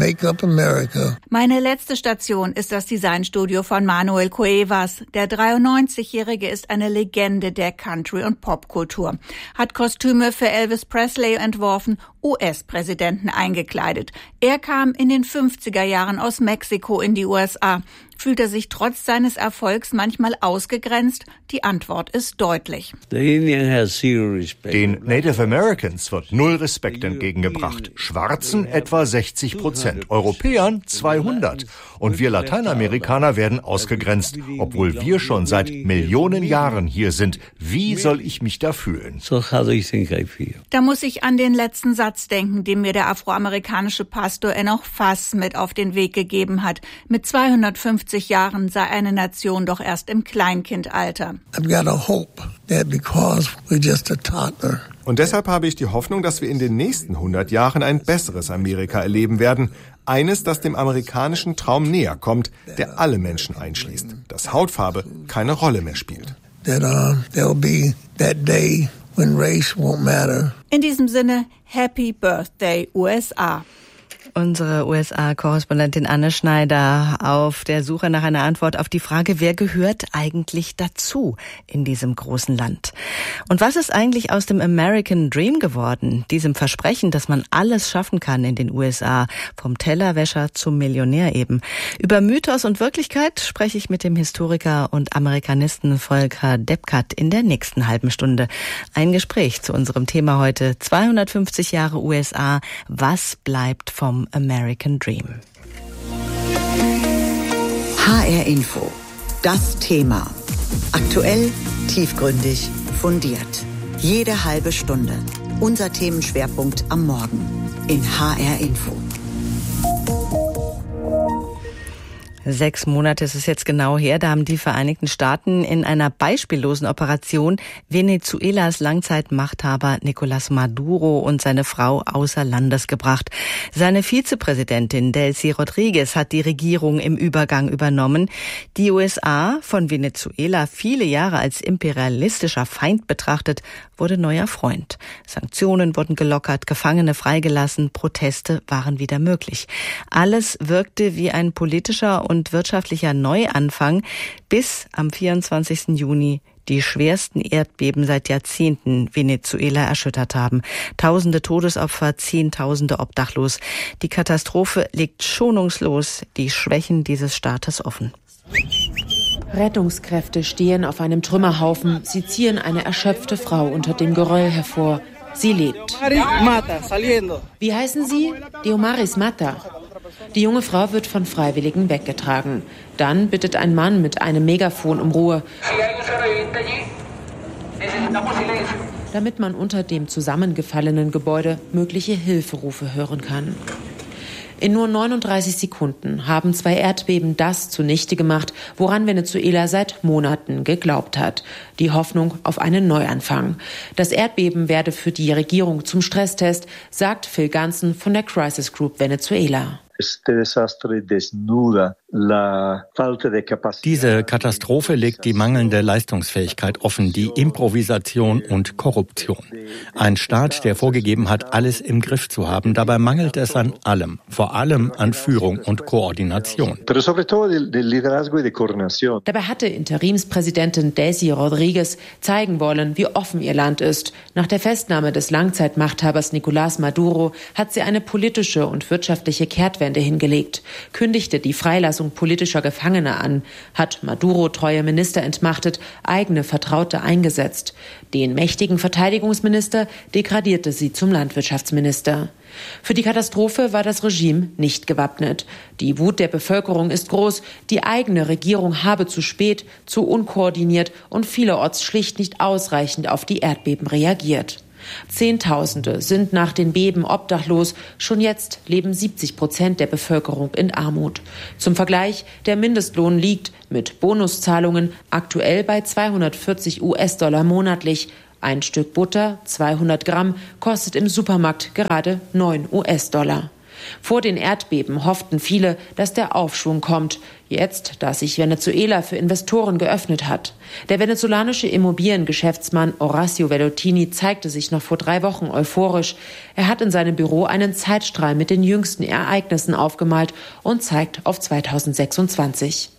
Meine letzte Station ist das Designstudio von Manuel Cuevas. Der dreiundneunzigjährige ist eine Legende der Country- und Popkultur. Hat Kostüme für Elvis Presley entworfen, U S-Präsidenten eingekleidet. Er kam in den fünfziger Jahren aus Mexiko in die U S A. Fühlt er sich trotz seines Erfolgs manchmal ausgegrenzt? Die Antwort ist deutlich. Den Native Americans wird null Respekt entgegengebracht. Schwarzen etwa sechzig Prozent, Europäern zweihundert. Und wir Lateinamerikaner werden ausgegrenzt, obwohl wir schon seit Millionen Jahren hier sind. Wie soll ich mich da fühlen? Da muss ich an den letzten Satz denken, den mir der afroamerikanische Pastor Enoch Fass mit auf den Weg gegeben hat. Mit zweihundertfünfzig Jahren sei eine Nation doch erst im Kleinkindalter. Und deshalb habe ich die Hoffnung, dass wir in den nächsten hundert Jahren ein besseres Amerika erleben werden. Eines, das dem amerikanischen Traum näher kommt, der alle Menschen einschließt. Dass Hautfarbe keine Rolle mehr spielt. In diesem Sinne, Happy Birthday U S A. Unsere U S A-Korrespondentin Anne Schneider auf der Suche nach einer Antwort auf die Frage, wer gehört eigentlich dazu in diesem großen Land? Und was ist eigentlich aus dem American Dream geworden? Diesem Versprechen, dass man alles schaffen kann in den U S A, vom Tellerwäscher zum Millionär eben. Über Mythos und Wirklichkeit spreche ich mit dem Historiker und Amerikanisten Volker Depkat in der nächsten halben Stunde. Ein Gespräch zu unserem Thema heute, zweihundertfünfzig Jahre U S A, was bleibt vom American Dream. H R Info. Das Thema. Aktuell, tiefgründig, fundiert. Jede halbe Stunde. Unser Themenschwerpunkt am Morgen in H R Info. Sechs Monate ist es jetzt genau her, da haben die Vereinigten Staaten in einer beispiellosen Operation Venezuelas Langzeitmachthaber Nicolás Maduro und seine Frau außer Landes gebracht. Seine Vizepräsidentin Delcy Rodriguez hat die Regierung im Übergang übernommen. Die U S A, von Venezuela viele Jahre als imperialistischer Feind betrachtet, wurde neuer Freund. Sanktionen wurden gelockert, Gefangene freigelassen, Proteste waren wieder möglich. Alles wirkte wie ein politischer und wirtschaftlicher Neuanfang, bis am vierundzwanzigsten Juni die schwersten Erdbeben seit Jahrzehnten Venezuela erschüttert haben. Tausende Todesopfer, Zehntausende obdachlos. Die Katastrophe legt schonungslos die Schwächen dieses Staates offen. Rettungskräfte stehen auf einem Trümmerhaufen. Sie ziehen eine erschöpfte Frau unter dem Geröll hervor. Sie lebt. Wie heißen Sie? Diomaris Mata. Die junge Frau wird von Freiwilligen weggetragen. Dann bittet ein Mann mit einem Megafon um Ruhe. damit man unter dem zusammengefallenen Gebäude mögliche Hilferufe hören kann. In nur neununddreißig Sekunden haben zwei Erdbeben das zunichte gemacht, woran Venezuela seit Monaten geglaubt hat: die Hoffnung auf einen Neuanfang. Das Erdbeben werde für die Regierung zum Stresstest, sagt Phil Ganson von der Crisis Group Venezuela. Diese Katastrophe legt die mangelnde Leistungsfähigkeit offen, die Improvisation und Korruption. Ein Staat, der vorgegeben hat, alles im Griff zu haben, dabei mangelt es an allem, vor allem an Führung und Koordination. Dabei hatte Interimspräsidentin Daisy Rodriguez zeigen wollen, wie offen ihr Land ist. Nach der Festnahme des Langzeitmachthabers Nicolás Maduro hat sie eine politische und wirtschaftliche Kehrtwende hingelegt, kündigte die Freilassung politischer Gefangener an, hat Maduro-treue Minister entmachtet, eigene Vertraute eingesetzt. Den mächtigen Verteidigungsminister degradierte sie zum Landwirtschaftsminister. Für die Katastrophe war das Regime nicht gewappnet. Die Wut der Bevölkerung ist groß. Die eigene Regierung habe zu spät, zu unkoordiniert und vielerorts schlicht nicht ausreichend auf die Erdbeben reagiert. Zehntausende sind nach den Beben obdachlos. Schon jetzt leben siebzig Prozent der Bevölkerung in Armut. Zum Vergleich, der Mindestlohn liegt mit Bonuszahlungen aktuell bei zweihundertvierzig US-Dollar monatlich. Ein Stück Butter, zweihundert Gramm, kostet im Supermarkt gerade neun US-Dollar. Vor den Erdbeben hofften viele, dass der Aufschwung kommt. Jetzt, da sich Venezuela für Investoren geöffnet hat. Der venezolanische Immobiliengeschäftsmann Horacio Vellottini zeigte sich noch vor drei Wochen euphorisch. Er hat in seinem Büro einen Zeitstrahl mit den jüngsten Ereignissen aufgemalt und zeigt auf zweitausendsechsundzwanzig.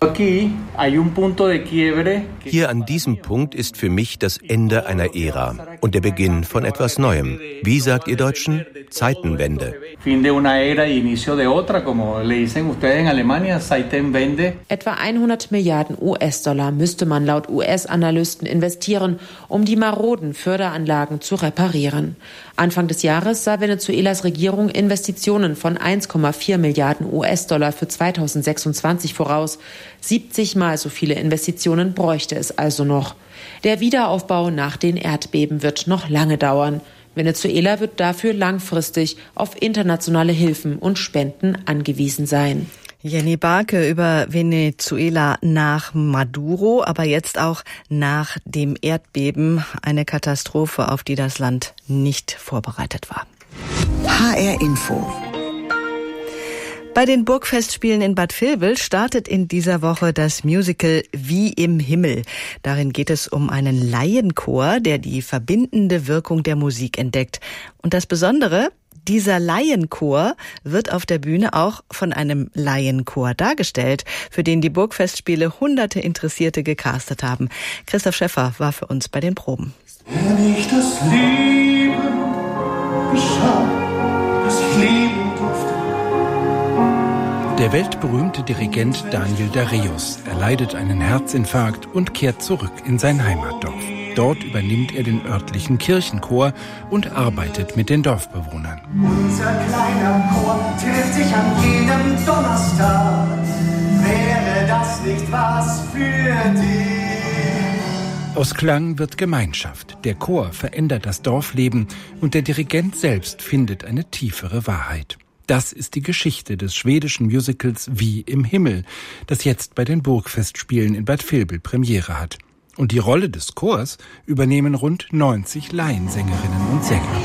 Hier an diesem Punkt ist für mich das Ende einer Ära und der Beginn von etwas Neuem. Wie sagt ihr Deutschen? Zeitenwende. Etwa hundert Milliarden US-Dollar müsste man laut U S-Analysten investieren, um die maroden Förderanlagen zu reparieren. Anfang des Jahres sah Venezuelas Regierung Investitionen von eins Komma vier Milliarden US-Dollar für zweitausendsechsundzwanzig voraus. siebzig Mal so viele Investitionen bräuchte es also noch. Der Wiederaufbau nach den Erdbeben wird noch lange dauern. Venezuela wird dafür langfristig auf internationale Hilfen und Spenden angewiesen sein. Jenny Barke über Venezuela nach Maduro, aber jetzt auch nach dem Erdbeben. Eine Katastrophe, auf die das Land nicht vorbereitet war. H R Info. Bei den Burgfestspielen in Bad Vilbel startet in dieser Woche das Musical Wie im Himmel. Darin geht es um einen Laienchor, der die verbindende Wirkung der Musik entdeckt. Und das Besondere: dieser Laienchor wird auf der Bühne auch von einem Laienchor dargestellt, für den die Burgfestspiele hunderte Interessierte gecastet haben. Christoph Schäffer war für uns bei den Proben. Wenn ich das Leben geschah, das ich leben durfte. Der weltberühmte Dirigent Daniel Dareus erleidet einen Herzinfarkt und kehrt zurück in sein Heimatdorf. Dort übernimmt er den örtlichen Kirchenchor und arbeitet mit den Dorfbewohnern. Unser kleiner Chor trifft sich an jedem Donnerstag. Wäre das nicht was für dich? Aus Klang wird Gemeinschaft. Der Chor verändert das Dorfleben und der Dirigent selbst findet eine tiefere Wahrheit. Das ist die Geschichte des schwedischen Musicals Wie im Himmel, das jetzt bei den Burgfestspielen in Bad Vilbel Premiere hat. Und die Rolle des Chors übernehmen rund neunzig Laiensängerinnen und Sänger.